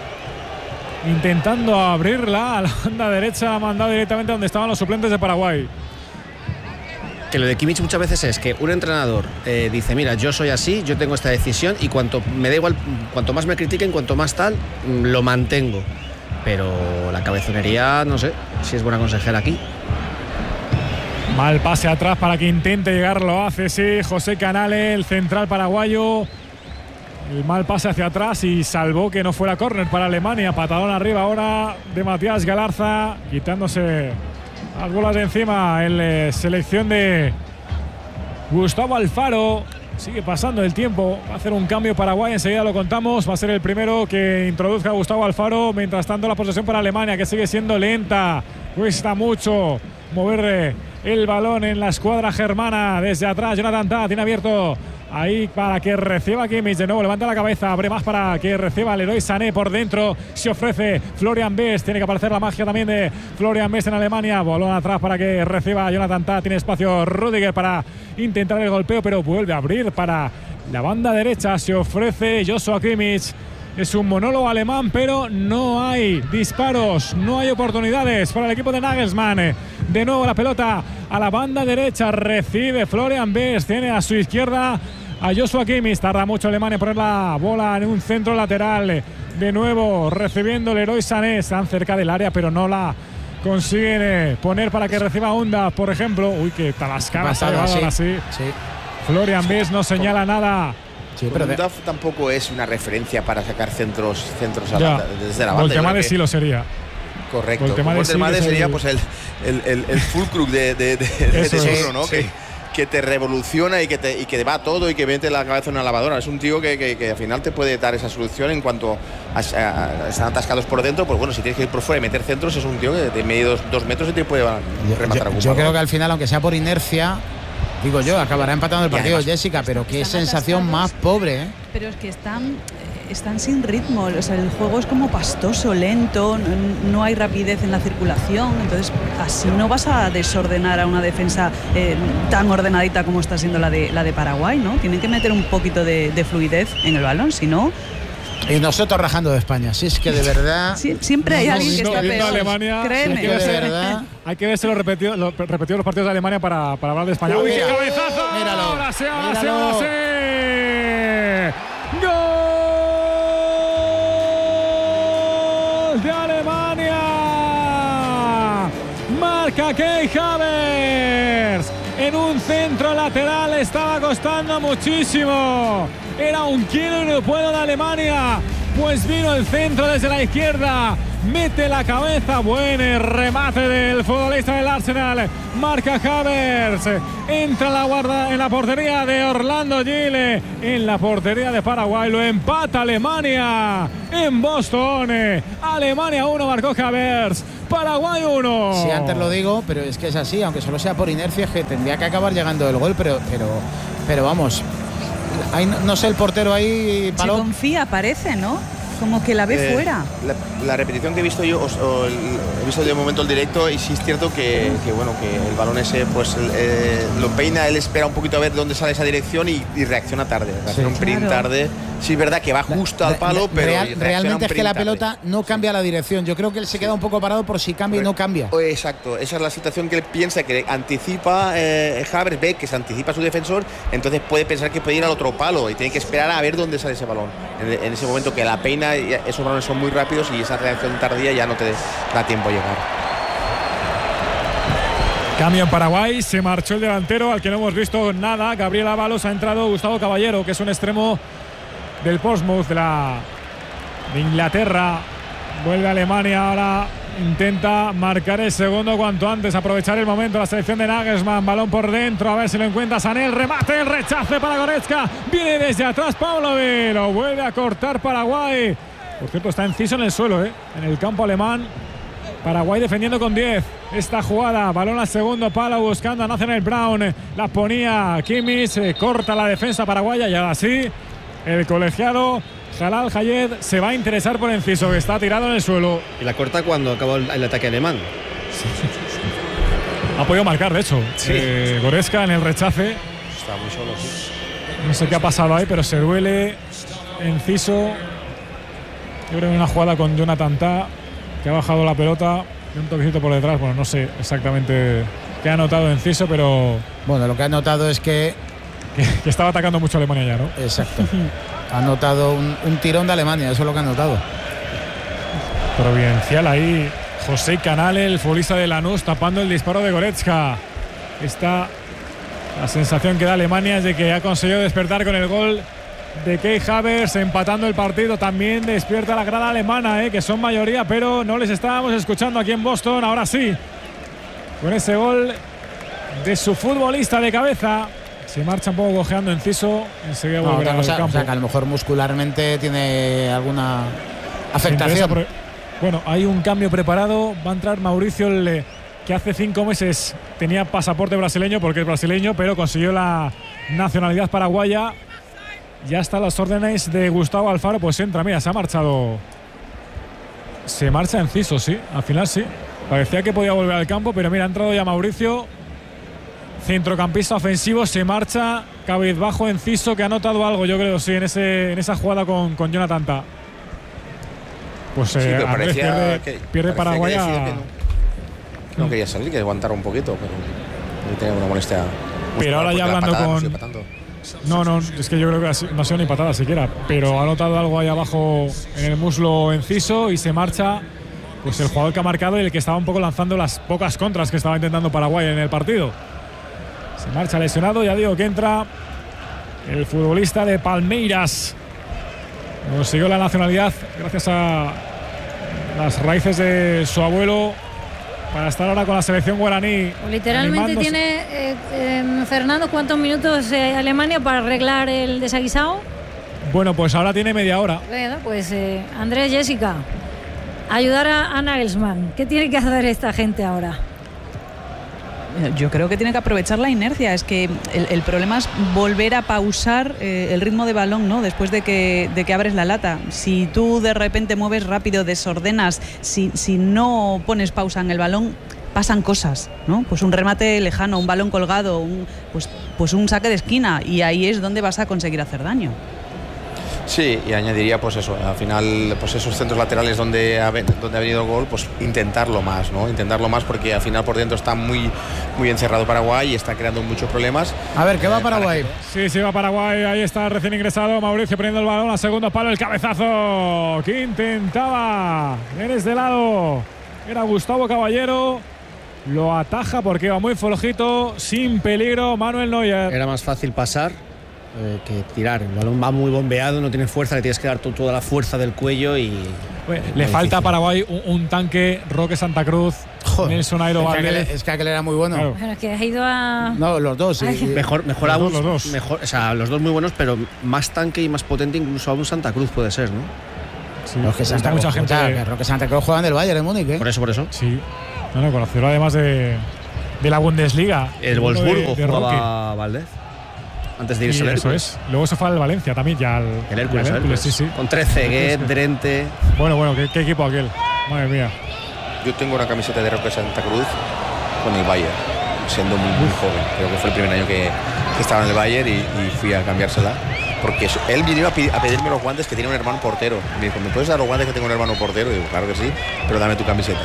intentando abrirla a la banda derecha, ha mandado directamente donde estaban los suplentes de Paraguay. Que lo de Kimmich muchas veces es que un entrenador dice, mira, yo soy así, yo tengo esta decisión, y me da igual, cuanto más me critiquen, cuanto más tal, lo mantengo. Pero la cabezonería, no sé si es buena consejera aquí. Mal pase atrás para que intente llegar, lo hace, sí, José Canale, el central paraguayo. El mal pase hacia atrás y salvó que no fuera córner para Alemania. Patadón arriba ahora de Matías Galarza, quitándose las bolas de encima en selección de Gustavo Alfaro. Sigue pasando el tiempo, va a hacer un cambio Paraguay, enseguida lo contamos. Va a ser el primero que introduzca a Gustavo Alfaro. Mientras tanto, la posesión para Alemania, que sigue siendo lenta. Cuesta mucho mover el balón en la escuadra germana. Desde atrás, Jonathan Tah tiene abierto ahí para que reciba Kimmich. De nuevo levanta la cabeza, abre más para que reciba Leroy Sané por dentro. Se ofrece Florian Wirtz. Tiene que aparecer la magia también de Florian Wirtz en Alemania. Balón atrás para que reciba Jonathan Tah. Tiene espacio Rüdiger para intentar el golpeo, pero vuelve a abrir para la banda derecha. Se ofrece Joshua Kimmich. Es un monólogo alemán, pero no hay disparos, no hay oportunidades para el equipo de Nagelsmann. De nuevo la pelota a la banda derecha, recibe Florian Wirtz, tiene a su izquierda a Joshua Kimmich. Tarda mucho Alemania en poner la bola en un centro lateral. De nuevo recibiendo Leroy Sané, están cerca del área, pero no la consiguen poner para que reciba Onda, por ejemplo. Uy, qué talascada se ha llevado ahora sí. Florian Wirtz no señala nada. Sí, pero tampoco es una referencia para sacar centros desde la banda. Voltemade sí lo sería. Correcto. Voltemade sería pues el fulcrum de eso, ¿no? Sí. Que te revoluciona y que va todo y que mete la cabeza en una lavadora. Es un tío que al final te puede dar esa solución en cuanto están atascados por dentro. Pues bueno, si tienes que ir por fuera y meter centros, es un tío que de medio 2 metros y te puede rematar algún Yo creo que al final, aunque sea por inercia, digo yo, acabará empatando el partido, además, Jessica, pero qué sensación más pobre, ¿eh? Pero es que están sin ritmo, o sea, el juego es como pastoso, lento, no hay rapidez en la circulación, entonces así no vas a desordenar a una defensa tan ordenadita como está siendo la de Paraguay, ¿no? Tienen que meter un poquito de fluidez en el balón, si no. Y nosotros rajando de España, si es que de verdad. Siempre hay alguien que está peor. Alemania, créeme. Sí, de verdad. Hay que verse los repetidos los partidos de Alemania para hablar de España. ¡Uy, qué cabezazo! Míralo. ¡Ahora sí! ¡Gol de Alemania! marca Kai Havertz. En un centro lateral estaba costando muchísimo. Era un kilo y no puedo de Alemania. Pues vino el centro desde la izquierda. Mete la cabeza. Buen remate del futbolista del Arsenal. Marca Havertz. Entra la guarda en la portería de Orlando Gil. En la portería de Paraguay. Lo empata Alemania. En Boston. Alemania 1, marcó Havertz. Paraguay 1. Sí, antes lo digo, pero es que es así. Aunque solo sea por inercia, es que tendría que acabar llegando el gol. Pero vamos. Ahí, no sé, el portero ahí. Se confía, parece, ¿no? Como que la ve fuera. La repetición que he visto yo, he visto de momento el directo, y sí es cierto que el balón ese pues lo peina, él espera un poquito a ver dónde sale esa dirección y reacciona tarde, reacciona un pelín tarde. Sí, es verdad que va justo al palo, pero realmente es que la tarde. Pelota no cambia la dirección. Yo creo que él se queda un poco parado por si cambia y no cambia. Exacto, esa es la situación que él piensa, que anticipa Havertz, ve que se anticipa su defensor, entonces puede pensar que puede ir al otro palo y tiene que esperar a ver dónde sale ese balón. En ese momento que la peina, esos balones son muy rápidos y esa reacción tardía ya no te da tiempo a llegar. Cambio en Paraguay, se marchó el delantero al que no hemos visto nada. Gabriel Ábalos, ha entrado Gustavo Caballero, que es un extremo del Portsmouth de Inglaterra. Vuelve a Alemania, ahora intenta marcar el segundo cuanto antes, aprovechar el momento la selección de Nagelsmann. Balón por dentro, a ver si lo encuentra Sané. El remate, el rechace para Goretzka. Viene desde atrás Pavlovic, lo vuelve a cortar Paraguay. Por cierto, está Enciso en el suelo, en el campo alemán. Paraguay defendiendo con 10 esta jugada. Balón al segundo palo buscando a Nathaniel Brown. La ponía Kimmich, corta la defensa paraguaya y ahora sí el colegiado Jalal Hayed se va a interesar por Enciso, que está tirado en el suelo. Y la corta cuando acabó el ataque alemán. Ha podido marcar, de hecho. Sí. Goretzka en el rechace. Está muy solo, sí. No sé qué ha pasado ahí, pero se duele Enciso. Yo creo que una jugada con Jonathan Tah, que ha bajado la pelota y un toquecito por detrás. Bueno, no sé exactamente qué ha notado Enciso, pero... Bueno, lo que ha notado es que estaba atacando mucho a Alemania ya, ¿no? Exacto. Ha notado un tirón de Alemania, eso es lo que ha notado. Providencial ahí. José Canale, el futbolista de Lanús, tapando el disparo de Goretzka. La sensación que da Alemania es de que ha conseguido despertar con el gol de Kai Havertz, empatando el partido. También despierta la grada alemana, que son mayoría, pero no les estábamos escuchando aquí en Boston. Ahora sí, con ese gol de su futbolista de cabeza. Se marcha un poco cojeando Enciso, enseguida volverá al campo. O sea, que a lo mejor muscularmente tiene alguna afectación. Bueno, hay un cambio preparado. Va a entrar Mauricio, que hace 5 meses tenía pasaporte brasileño porque es brasileño, pero consiguió la nacionalidad paraguaya. Ya está a las órdenes de Gustavo Alfaro, pues entra. Mira, se ha marchado. Se marcha Enciso, sí. Al final sí. Parecía que podía volver al campo, pero mira, ha entrado ya Mauricio. Centrocampista ofensivo, se marcha cabizbajo Enciso, que ha notado algo, yo creo, sí, en esa jugada con Jonathan Tah. Pues sí, Andrés pierde Paraguay. Que no quería salir, que aguantara un poquito, pero tenía una molestia. Pero ahora ya hablando con... No, es que yo creo que no ha sido ni patada siquiera, pero ha notado algo ahí abajo en el muslo Enciso y se marcha pues el jugador que ha marcado y el que estaba un poco lanzando las pocas contras que estaba intentando Paraguay en el partido. Se marcha lesionado, ya digo que entra el futbolista de Palmeiras. Consiguió la nacionalidad gracias a las raíces de su abuelo para estar ahora con la selección guaraní. Literalmente tiene Fernando, ¿cuántos minutos Alemania para arreglar el desaguisado? Bueno, pues ahora tiene media hora. Bueno, pues Andrés, Jessica, ayudar a Nagelsmann. ¿Qué tiene que hacer esta gente ahora? Yo creo que tiene que aprovechar la inercia. Es que el problema es volver a pausar el ritmo de balón, ¿no? Después de que abres la lata. Si tú de repente mueves rápido, desordenas, si no pones pausa en el balón, pasan cosas, ¿no? Pues un remate lejano, un balón colgado, pues un saque de esquina, y ahí es donde vas a conseguir hacer daño. Sí, y añadiría pues eso, al final pues esos centros laterales donde ha venido el gol, pues intentarlo más, ¿no? Intentarlo más, porque al final por dentro está muy encerrado Paraguay y está creando muchos problemas. A ver, ¿qué va Paraguay? Sí, va Paraguay, ahí está recién ingresado Mauricio poniendo el balón a segundo palo, el cabezazo que intentaba en este lado era Gustavo Caballero. lo ataja porque va muy flojito, sin peligro Manuel Neuer. Era más fácil pasar que tirar. El balón va muy bombeado, no tiene fuerza, le tienes que dar toda la fuerza del cuello y... Bueno, le falta a Paraguay un tanque, Roque Santa Cruz, Nelson Airo Valdez. Es que aquel era muy bueno. Claro. Bueno, es que has ido a... No, los dos. Sí. Mejor aún, los dos. Mejor, o sea, los dos muy buenos, pero más tanque y más potente incluso aún Santa Cruz puede ser, ¿no? Sí, Roque Santa Cruz, mucha gente. que Roque Santa Cruz juega en el Bayern de Múnich, ¿eh? Por eso. Sí. No, conocido además de la Bundesliga. El Wolfsburgo de jugaba Valdez. Antes de irse al Eso es. Luego se fue al Valencia también, ya el Hércules. Sí. Con Trezeguet, Drente. Bueno, ¿qué equipo aquel? Madre mía. Yo tengo una camiseta de Roque Santa Cruz con el Bayern, siendo muy joven. Creo que fue el primer año que estaba en el Bayern y fui a cambiársela. Porque él vino a pedirme los guantes, que tiene un hermano portero. Me dijo, ¿me puedes dar los guantes que tengo un hermano portero? Y digo, claro que sí, pero dame tu camiseta.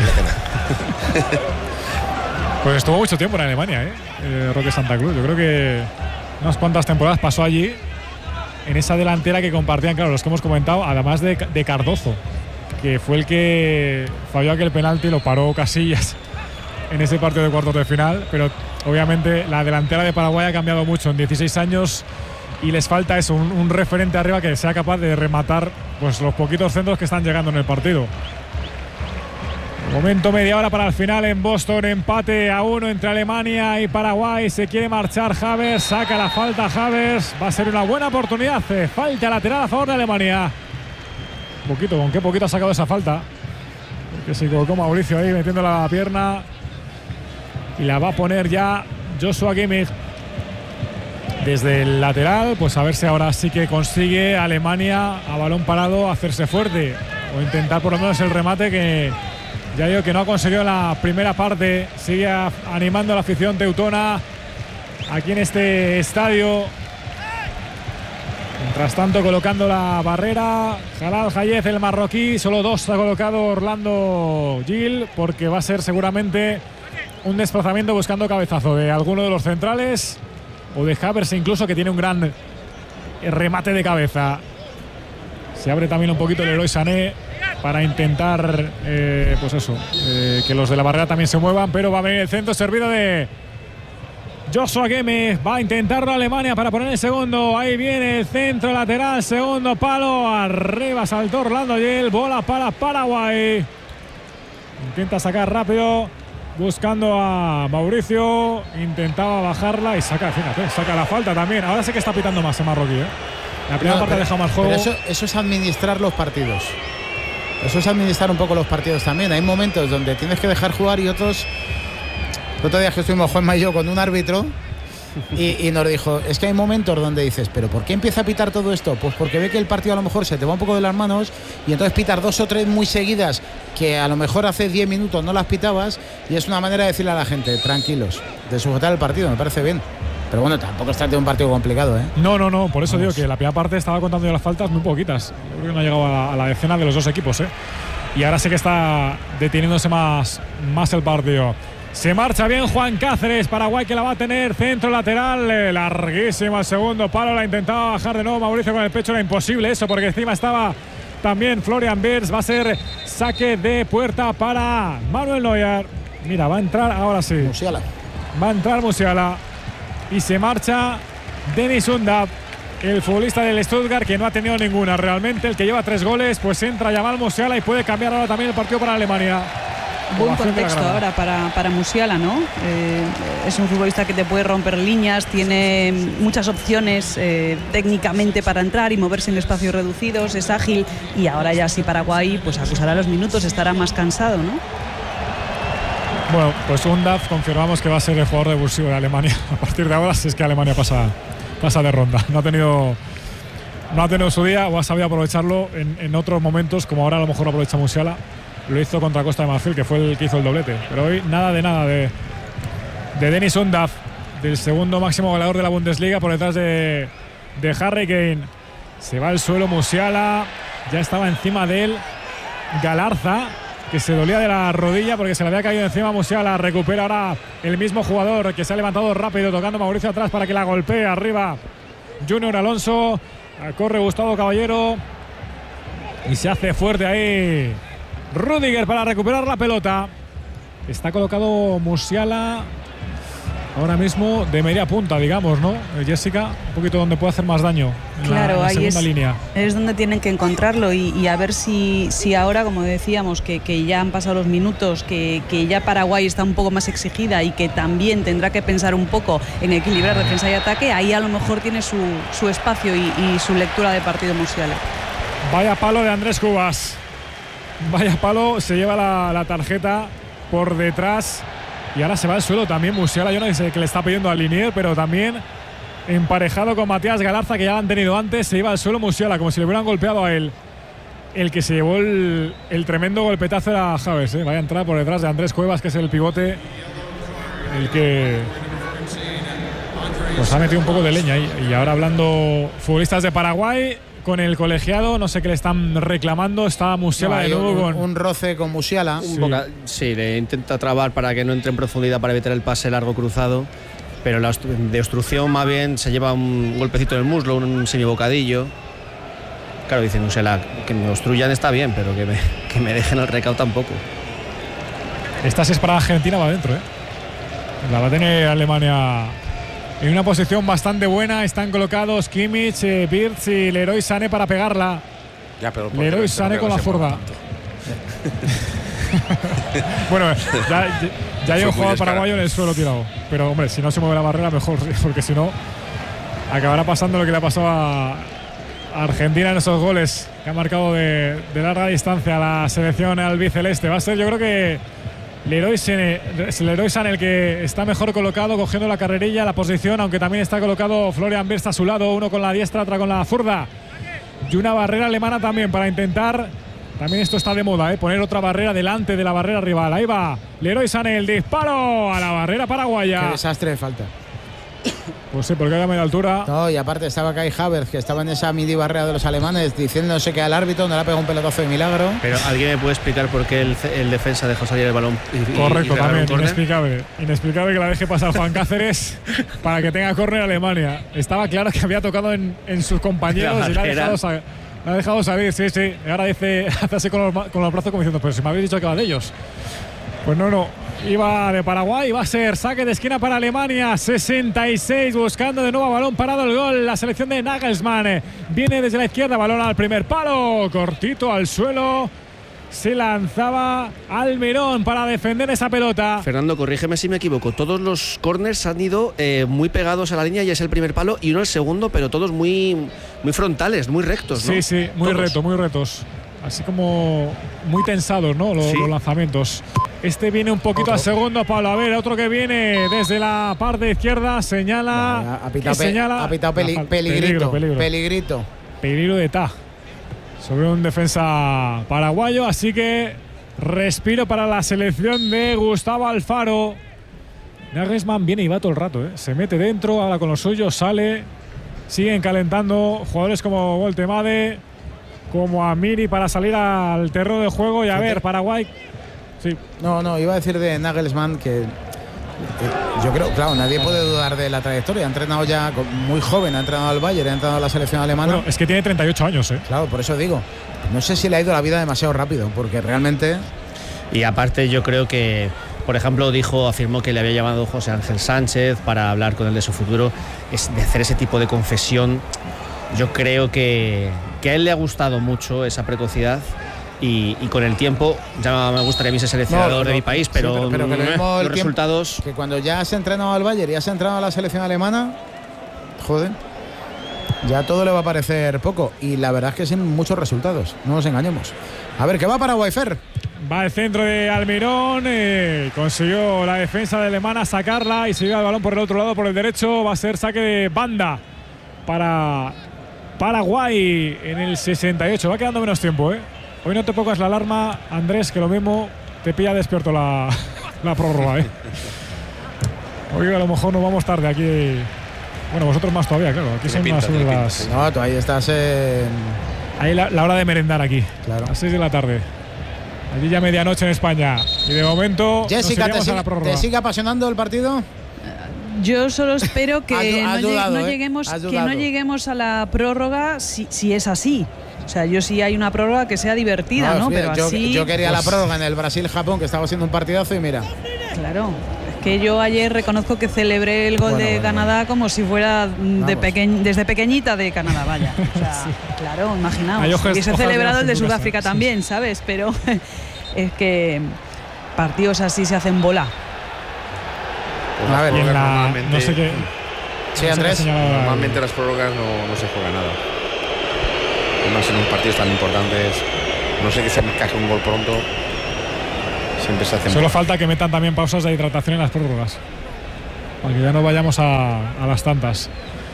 Pues estuvo mucho tiempo en Alemania, Roque Santa Cruz. Yo creo que unas cuantas temporadas pasó allí, en esa delantera que compartían, claro, los que hemos comentado, además de Cardozo, que fue el que falló aquel penalti, lo paró Casillas en ese partido de cuartos de final. Pero obviamente la delantera de Paraguay ha cambiado mucho en 16 años y les falta eso, un referente arriba que sea capaz de rematar pues los poquitos centros que están llegando en el partido. Momento, media hora para el final en Boston, empate a 1 entre Alemania y Paraguay. Se quiere marchar Havertz, saca la falta Havertz, va a ser una buena oportunidad. Falta lateral a favor de Alemania. ¿Con qué poquito ha sacado esa falta? Porque se equivocó Mauricio ahí metiendo la pierna y la va a poner ya Joshua Kimmich desde el lateral. Pues a ver si ahora sí que consigue Alemania a balón parado hacerse fuerte o intentar por lo menos el remate que ya digo que no ha conseguido en la primera parte. Sigue animando a la afición teutona aquí en este estadio. Mientras tanto, colocando la barrera Jalal Hayez, el marroquí. Solo 2 ha colocado Orlando Gil, porque va a ser seguramente un desplazamiento buscando cabezazo de alguno de los centrales o de Havertz incluso, que tiene un gran remate de cabeza. Se abre también un poquito el Leroy Sané para intentar que los de la barrera también se muevan, pero va a venir el centro servido de Joshua Kimmich. Va a intentarlo Alemania para poner el segundo. Ahí viene el centro lateral, segundo palo, arriba saltó Orlando Gil, bola para Paraguay. Intenta sacar rápido buscando a Mauricio, intentaba bajarla y saca la falta también. Ahora sí que está pitando más el marroquí, La primera parte ha dejado más juego. Pero eso es administrar los partidos. Eso es administrar un poco los partidos también. Hay momentos donde tienes que dejar jugar y otros. El otro día que estuvimos Juanma y yo con un árbitro y nos dijo, es que hay momentos donde dices, ¿pero por qué empieza a pitar todo esto? Pues porque ve que el partido a lo mejor se te va un poco de las manos y entonces pitas 2 o 3 muy seguidas que a lo mejor hace 10 minutos no las pitabas, y es una manera de decirle a la gente, tranquilos, de sujetar el partido. Me parece bien. Pero bueno, tampoco está de un partido complicado, No, por eso digo que la primera parte estaba contando yo las faltas muy poquitas. Yo creo que no ha llegado a la decena de los dos equipos, Y ahora sí que está deteniéndose más el partido. Se marcha bien Juan Cáceres, Paraguay, que la va a tener, centro lateral, larguísimo el segundo palo, la intentaba bajar de nuevo Mauricio con el pecho, era imposible eso porque encima estaba también Florian Wirtz. Va a ser saque de puerta para Manuel Neuer. Mira, va a entrar ahora sí. Musiala. Va a entrar Musiala. Y se marcha Denis Undav, el futbolista del Stuttgart, que no ha tenido ninguna realmente, el que lleva 3 goles. Pues entra Jamal Musiala y puede cambiar ahora también el partido para Alemania. Buen contexto ahora para Musiala, ¿no? Es un futbolista que te puede romper líneas, tiene muchas opciones técnicamente para entrar y moverse en espacios reducidos, es ágil, y ahora ya sí Paraguay pues acusará los minutos, estará más cansado, ¿no? Bueno, pues Undav confirmamos que va a ser el jugador revulsivo de Alemania a partir de ahora, si es que Alemania pasa de ronda. No ha tenido su día, o ha sabido aprovecharlo en otros momentos, como ahora a lo mejor aprovecha Musiala. Lo hizo contra Costa de Marfil, que fue el que hizo el doblete. Pero hoy nada de Denis Undav, del segundo máximo goleador de la Bundesliga, por detrás de Harry Kane. Se va al suelo Musiala, ya estaba encima de él Galarza, que se dolía de la rodilla porque se le había caído encima. Musiala recupera ahora el mismo jugador, que se ha levantado rápido, tocando Mauricio atrás para que la golpee arriba Junior Alonso. Corre Gustavo Caballero y se hace fuerte ahí Rüdiger para recuperar la pelota. Está colocado Musiala ahora mismo de media punta, digamos, ¿no? Jessica, un poquito donde puede hacer más daño. Claro, en la ahí segunda línea. Es donde tienen que encontrarlo y a ver si ahora, como decíamos, que ya han pasado los minutos, que ya Paraguay está un poco más exigida y que también tendrá que pensar un poco en equilibrar defensa y ataque, ahí a lo mejor tiene su espacio y su lectura de partido Musiala. Vaya palo de Andrés Cubas. Vaya palo, se lleva la tarjeta por detrás. Y ahora se va al suelo también Musiala. Yo no sé qué le está pidiendo al Linier, pero también emparejado con Matías Galarza, que ya lo han tenido antes. Se iba al suelo Musiala, como si le hubieran golpeado a él. El que se llevó el tremendo golpetazo era Javes, ¿eh? Vaya a entrar por detrás de Andrés Cuevas, que es el pivote, el que pues ha metido un poco de leña ahí. Y ahora hablando futbolistas de Paraguay con el colegiado, no sé qué le están reclamando. Está Musiala de nuevo con un roce con Musiala. Sí, le intenta trabar para que no entre en profundidad para evitar el pase largo cruzado, pero de obstrucción más bien se lleva un golpecito en el muslo, un semibocadillo. Claro, dice Musiala, que me obstruyan está bien, pero que me dejen el recao tampoco. Esta si es para Argentina va adentro, ¿eh? La va a tener Alemania en una posición bastante buena. Están colocados Kimmich, Wirtz y Leroy Sané para pegarla. Ya, pero Leroy Sané con la zurda. Bueno, ya hay un jugador paraguayo en el suelo tirado. Pero, hombre, si no se mueve la barrera, mejor, porque si no, acabará pasando lo que le ha pasado a Argentina en esos goles que ha marcado de larga distancia a la selección albiceleste. Va a ser, yo creo que Leroy Sané el que está mejor colocado, cogiendo la carrerilla, la posición, aunque también está colocado Florian Wirtz a su lado, uno con la diestra, otra con la zurda. Y una barrera alemana también para intentar, también esto está de moda, poner otra barrera delante de la barrera rival. Ahí va Leroy Sané, el disparo a la barrera paraguaya. Qué desastre de falta. Pues sí, porque hay media altura. No, y aparte estaba Kai Havertz, que estaba en esa midi barrera de los alemanes, diciéndose que al árbitro no le ha pegado un pelotazo de milagro. Pero ¿alguien me puede explicar por qué el defensa dejó salir el balón? Correcto, también, inexplicable. Inexplicable que la deje pasar Juan Cáceres para que tenga córner Alemania. Estaba claro que había tocado en sus compañeros y la ha dejado salir, sí. Y ahora hace así con los brazos como diciendo, pero si me habéis dicho que va de ellos. Pues no. Iba de Paraguay, va a ser saque de esquina para Alemania. 66, buscando de nuevo balón parado el gol. La selección de Nagelsmann viene desde la izquierda, balón al primer palo, cortito al suelo. Se lanzaba Almirón para defender esa pelota. Fernando, corrígeme si me equivoco. Todos los corners han ido muy pegados a la línea y es el primer palo y uno el segundo, pero todos muy frontales, muy rectos, ¿no? Sí, muy retos. Así como muy tensados, ¿no? Los lanzamientos. Este viene un poquito al segundo palo. A ver, otro que viene desde la parte izquierda. Señala. Ha pitado peligrito. Peligro de Ta sobre un defensa paraguayo. Así que respiro para la selección de Gustavo Alfaro. Nagelsmann viene y va todo el rato, ¿eh? Se mete dentro, habla con los suyos, sale. Siguen calentando jugadores como Voltemade, como Amiri para salir al terreno de juego. Y a ver, Paraguay. Sí. No, iba a decir de Nagelsmann que yo creo, claro, nadie puede dudar de la trayectoria. Ha entrenado ya muy joven, ha entrenado al Bayern, ha entrenado a la selección alemana. Bueno, es que tiene 38 años, ¿eh? Claro, por eso digo. No sé si le ha ido la vida demasiado rápido, porque realmente. Y aparte, yo creo que, por ejemplo, afirmó que le había llamado José Ángel Sánchez para hablar con él de su futuro. Es de hacer ese tipo de confesión. Yo creo que a él le ha gustado mucho esa precocidad. Y con el tiempo, ya me gustaría a mí ser seleccionador de mi país, pero que los resultados. Que cuando ya has entrenado al Bayern y has entrenado a la selección alemana, joder, ya todo le va a parecer poco. Y la verdad es que sin muchos resultados, no nos engañemos. A ver, ¿qué va para Paraguay? Va el centro de Almirón, consiguió la defensa de alemana sacarla y se lleva el balón por el otro lado, por el derecho. Va a ser saque de banda para Paraguay en el 68. Va quedando menos tiempo, ¿eh? Hoy no te pongas la alarma, Andrés, que lo mismo te pilla despierto la prórroga, ¿eh? Hoy a lo mejor nos vamos tarde aquí. Bueno, vosotros más todavía, claro. Aquí son más sobre las. No, tú ahí estás en. Ahí la hora de merendar aquí. Claro. A las 6 de la tarde. Allí ya medianoche en España. Y de momento. Jessica, ¿te sigue apasionando el partido? Yo solo espero que no lleguemos a la prórroga si es así. O sea, yo sí hay una prórroga que sea divertida, ¿no? Pero así, yo quería la prórroga en el Brasil-Japón, que estaba siendo un partidazo, y mira. Claro. Es que yo ayer reconozco que celebré el gol de Canadá como si fuera desde pequeñita de Canadá, vaya. O sea, claro, imaginaos. Hubiese celebrado el de Sudáfrica también, ¿sabes? Pero es que partidos así se hacen bola. A ver, normalmente, no sé qué. Sí, Andrés. Normalmente las prórrogas no se juega nada. Además, en un partido tan importantes, no sé que se encaje un gol pronto. Siempre se hace. Solo falta que metan también pausas de hidratación en las prórrogas, para que ya no vayamos a las tantas.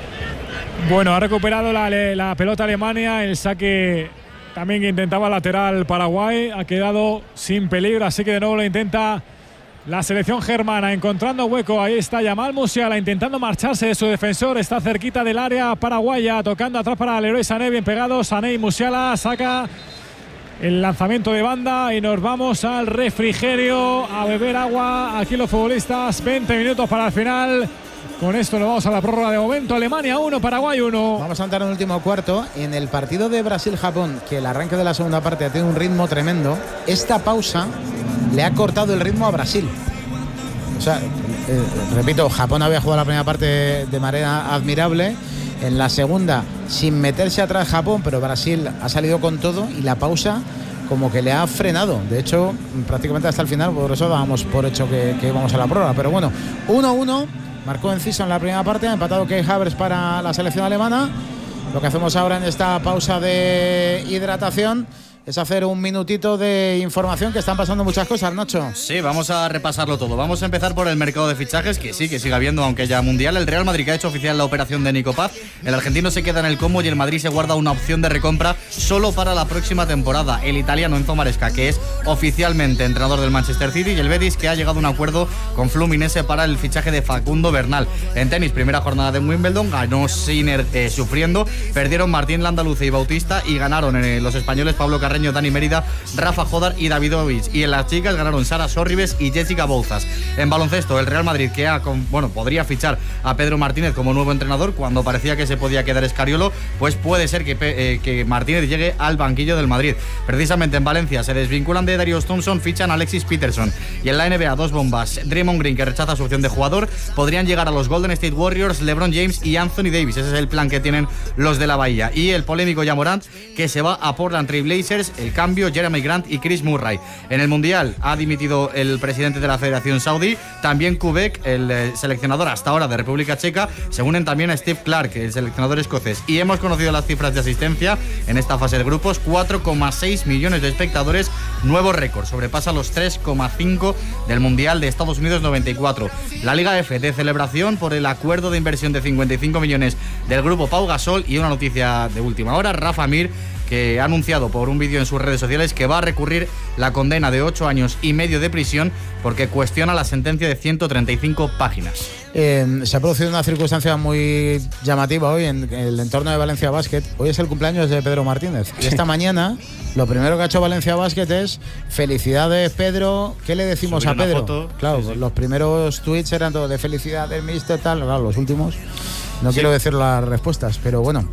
Bueno, ha recuperado la pelota Alemania, el saque también que intentaba lateral Paraguay, ha quedado sin peligro, así que de nuevo lo intenta la selección germana, encontrando hueco. Ahí está Yamal Musiala intentando marcharse de su defensor, está cerquita del área paraguaya, tocando atrás para Leroy Sané, bien pegado, Sané y Musiala, saca el lanzamiento de banda y nos vamos al refrigerio a beber agua. Aquí los futbolistas, 20 minutos para el final. Con esto nos vamos a la prórroga de momento. Alemania 1, Paraguay 1. Vamos a entrar en el último cuarto. En el partido de Brasil-Japón, que el arranque de la segunda parte ha tenido un ritmo tremendo, esta pausa le ha cortado el ritmo a Brasil. O sea, repito, Japón había jugado la primera parte de manera admirable. En la segunda, sin meterse atrás Japón, pero Brasil ha salido con todo y la pausa como que le ha frenado. De hecho, prácticamente hasta el final, por eso dábamos por hecho que íbamos a la prórroga. Pero bueno, 1-1, marcó Enciso en la primera parte, ha empatado Kai Havertz para la selección alemana. Lo que hacemos ahora en esta pausa de hidratación es hacer un minutito de información, que están pasando muchas cosas, Nacho. Sí, vamos a repasarlo todo. Vamos a empezar por el mercado de fichajes, que sí, que sigue habiendo, aunque ya mundial. El Real Madrid, que ha hecho oficial la operación de Nico Paz. El argentino se queda en el Como y el Madrid se guarda una opción de recompra solo para la próxima temporada. El italiano Enzo Maresca, que es oficialmente entrenador del Manchester City, y el Betis, que ha llegado a un acuerdo con Fluminense para el fichaje de Facundo Bernal. En tenis, primera jornada de Wimbledon, ganó Sinner sufriendo, perdieron Martín Landaluce y Bautista, y ganaron los españoles Pablo Carreño, Dani Mérida, Rafa Jodar y Davidovich. Y en las chicas ganaron Sara Sorribes y Jessica Bouzas. En baloncesto, el Real Madrid, que podría fichar a Pedro Martínez como nuevo entrenador. Cuando parecía que se podía quedar Escariolo, pues puede ser que Martínez llegue al banquillo del Madrid. Precisamente en Valencia se desvinculan de Darius Thompson, fichan a Alexis Peterson. Y en la NBA, dos bombas. Draymond Green, que rechaza su opción de jugador. Podrían llegar a los Golden State Warriors LeBron James y Anthony Davis. Ese es el plan que tienen los de la Bahía. Y el polémico Ja Morant, que se va a Portland Trail Blazers. El cambio, Jeremy Grant y Chris Murray. En el Mundial ha dimitido el presidente de la Federación Saudí, también Kubek, el seleccionador hasta ahora de República Checa. Se unen también a Steve Clark, el seleccionador escocés. Y hemos conocido las cifras de asistencia en esta fase de grupos: 4,6 millones de espectadores, nuevo récord, sobrepasa los 3,5 del Mundial de Estados Unidos 94. La Liga F de celebración por el acuerdo de inversión de 55 millones del grupo Pau Gasol. Y una noticia de última hora: Rafa Mir, que ha anunciado por un vídeo en sus redes sociales que va a recurrir la condena de 8 años y medio de prisión porque cuestiona la sentencia de 135 páginas. Se ha producido una circunstancia muy llamativa hoy en el entorno de Valencia Basket. Hoy es el cumpleaños de Pedro Martínez. Y esta mañana lo primero que ha hecho Valencia Basket es: felicidades, Pedro. ¿Qué le decimos subir a Pedro? Foto, claro, sí. Los primeros tweets eran todo de felicidades, mister, tal. Claro, los últimos no quiero decir las respuestas, pero bueno,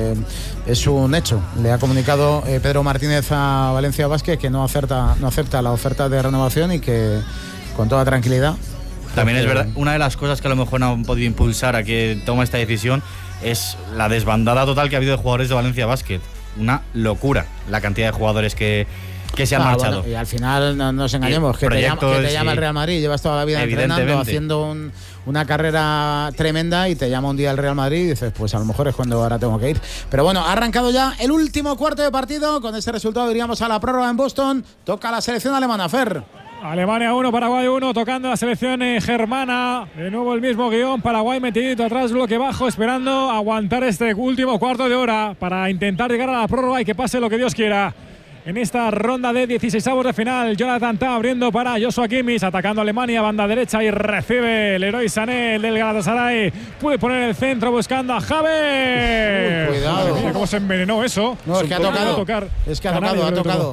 es un hecho. Le ha comunicado Pedro Martínez a Valencia Basket que no acepta la oferta de renovación y que con toda tranquilidad. También es verdad, una de las cosas que a lo mejor no han podido impulsar a que tome esta decisión es la desbandada total que ha habido de jugadores de Valencia Basket. Una locura la cantidad de jugadores que se han marchado. Bueno, y al final no nos engañemos, que te llama el Real Madrid, llevas toda la vida entrenando, haciendo una carrera tremenda, y te llama un día el Real Madrid y dices, pues a lo mejor es cuando ahora tengo que ir. Pero bueno, ha arrancado ya el último cuarto de partido. Con este resultado iríamos a la prórroga en Boston. Toca la selección alemana, Fer. Alemania 1, Paraguay 1, tocando la selección germana. De nuevo el mismo guión, Paraguay metidito atrás, bloque bajo, esperando aguantar este último cuarto de hora para intentar llegar a la prórroga y que pase lo que Dios quiera. En esta ronda de 16avos de final, Jonathan Tah abriendo para Joshua Kimmich, atacando a Alemania, banda derecha, y recibe Leroy Sané, el del Galatasaray. Puede poner el centro buscando a Havertz. Cuidado. Mira cómo se envenenó eso. No, es que ha tocado. Es que ha tocado.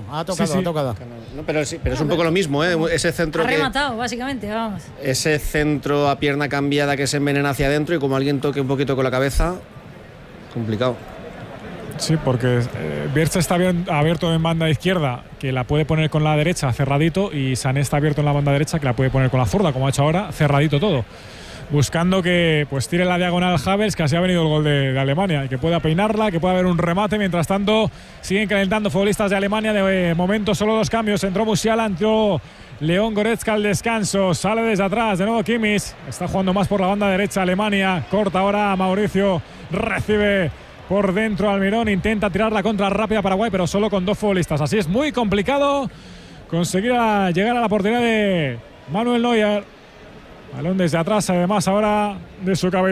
No, pero es un poco lo mismo, ¿eh? Ese centro ha rematado, básicamente, vamos. Ese centro a pierna cambiada que se envenena hacia adentro, y como alguien toque un poquito con la cabeza, complicado. Sí, porque Birch está bien abierto en banda izquierda, que la puede poner con la derecha cerradito, y Sané está abierto en la banda derecha, que la puede poner con la zurda, como ha hecho ahora, cerradito todo. Buscando que pues tire la diagonal Havertz, que así ha venido el gol de Alemania, y que pueda peinarla, que pueda haber un remate. Mientras tanto, siguen calentando futbolistas de Alemania. De momento, solo 2 cambios. Entró Musiala, entró León Goretzka al descanso. Sale desde atrás, de nuevo Kimmich. Está jugando más por la banda derecha Alemania. Corta ahora Mauricio. Recibe por dentro Almirón. Intenta tirar la contra rápida Paraguay, pero solo con 2 futbolistas. Así es muy complicado conseguir llegar a la portería de Manuel Neuer. Balón desde atrás, además ahora de su cabeza.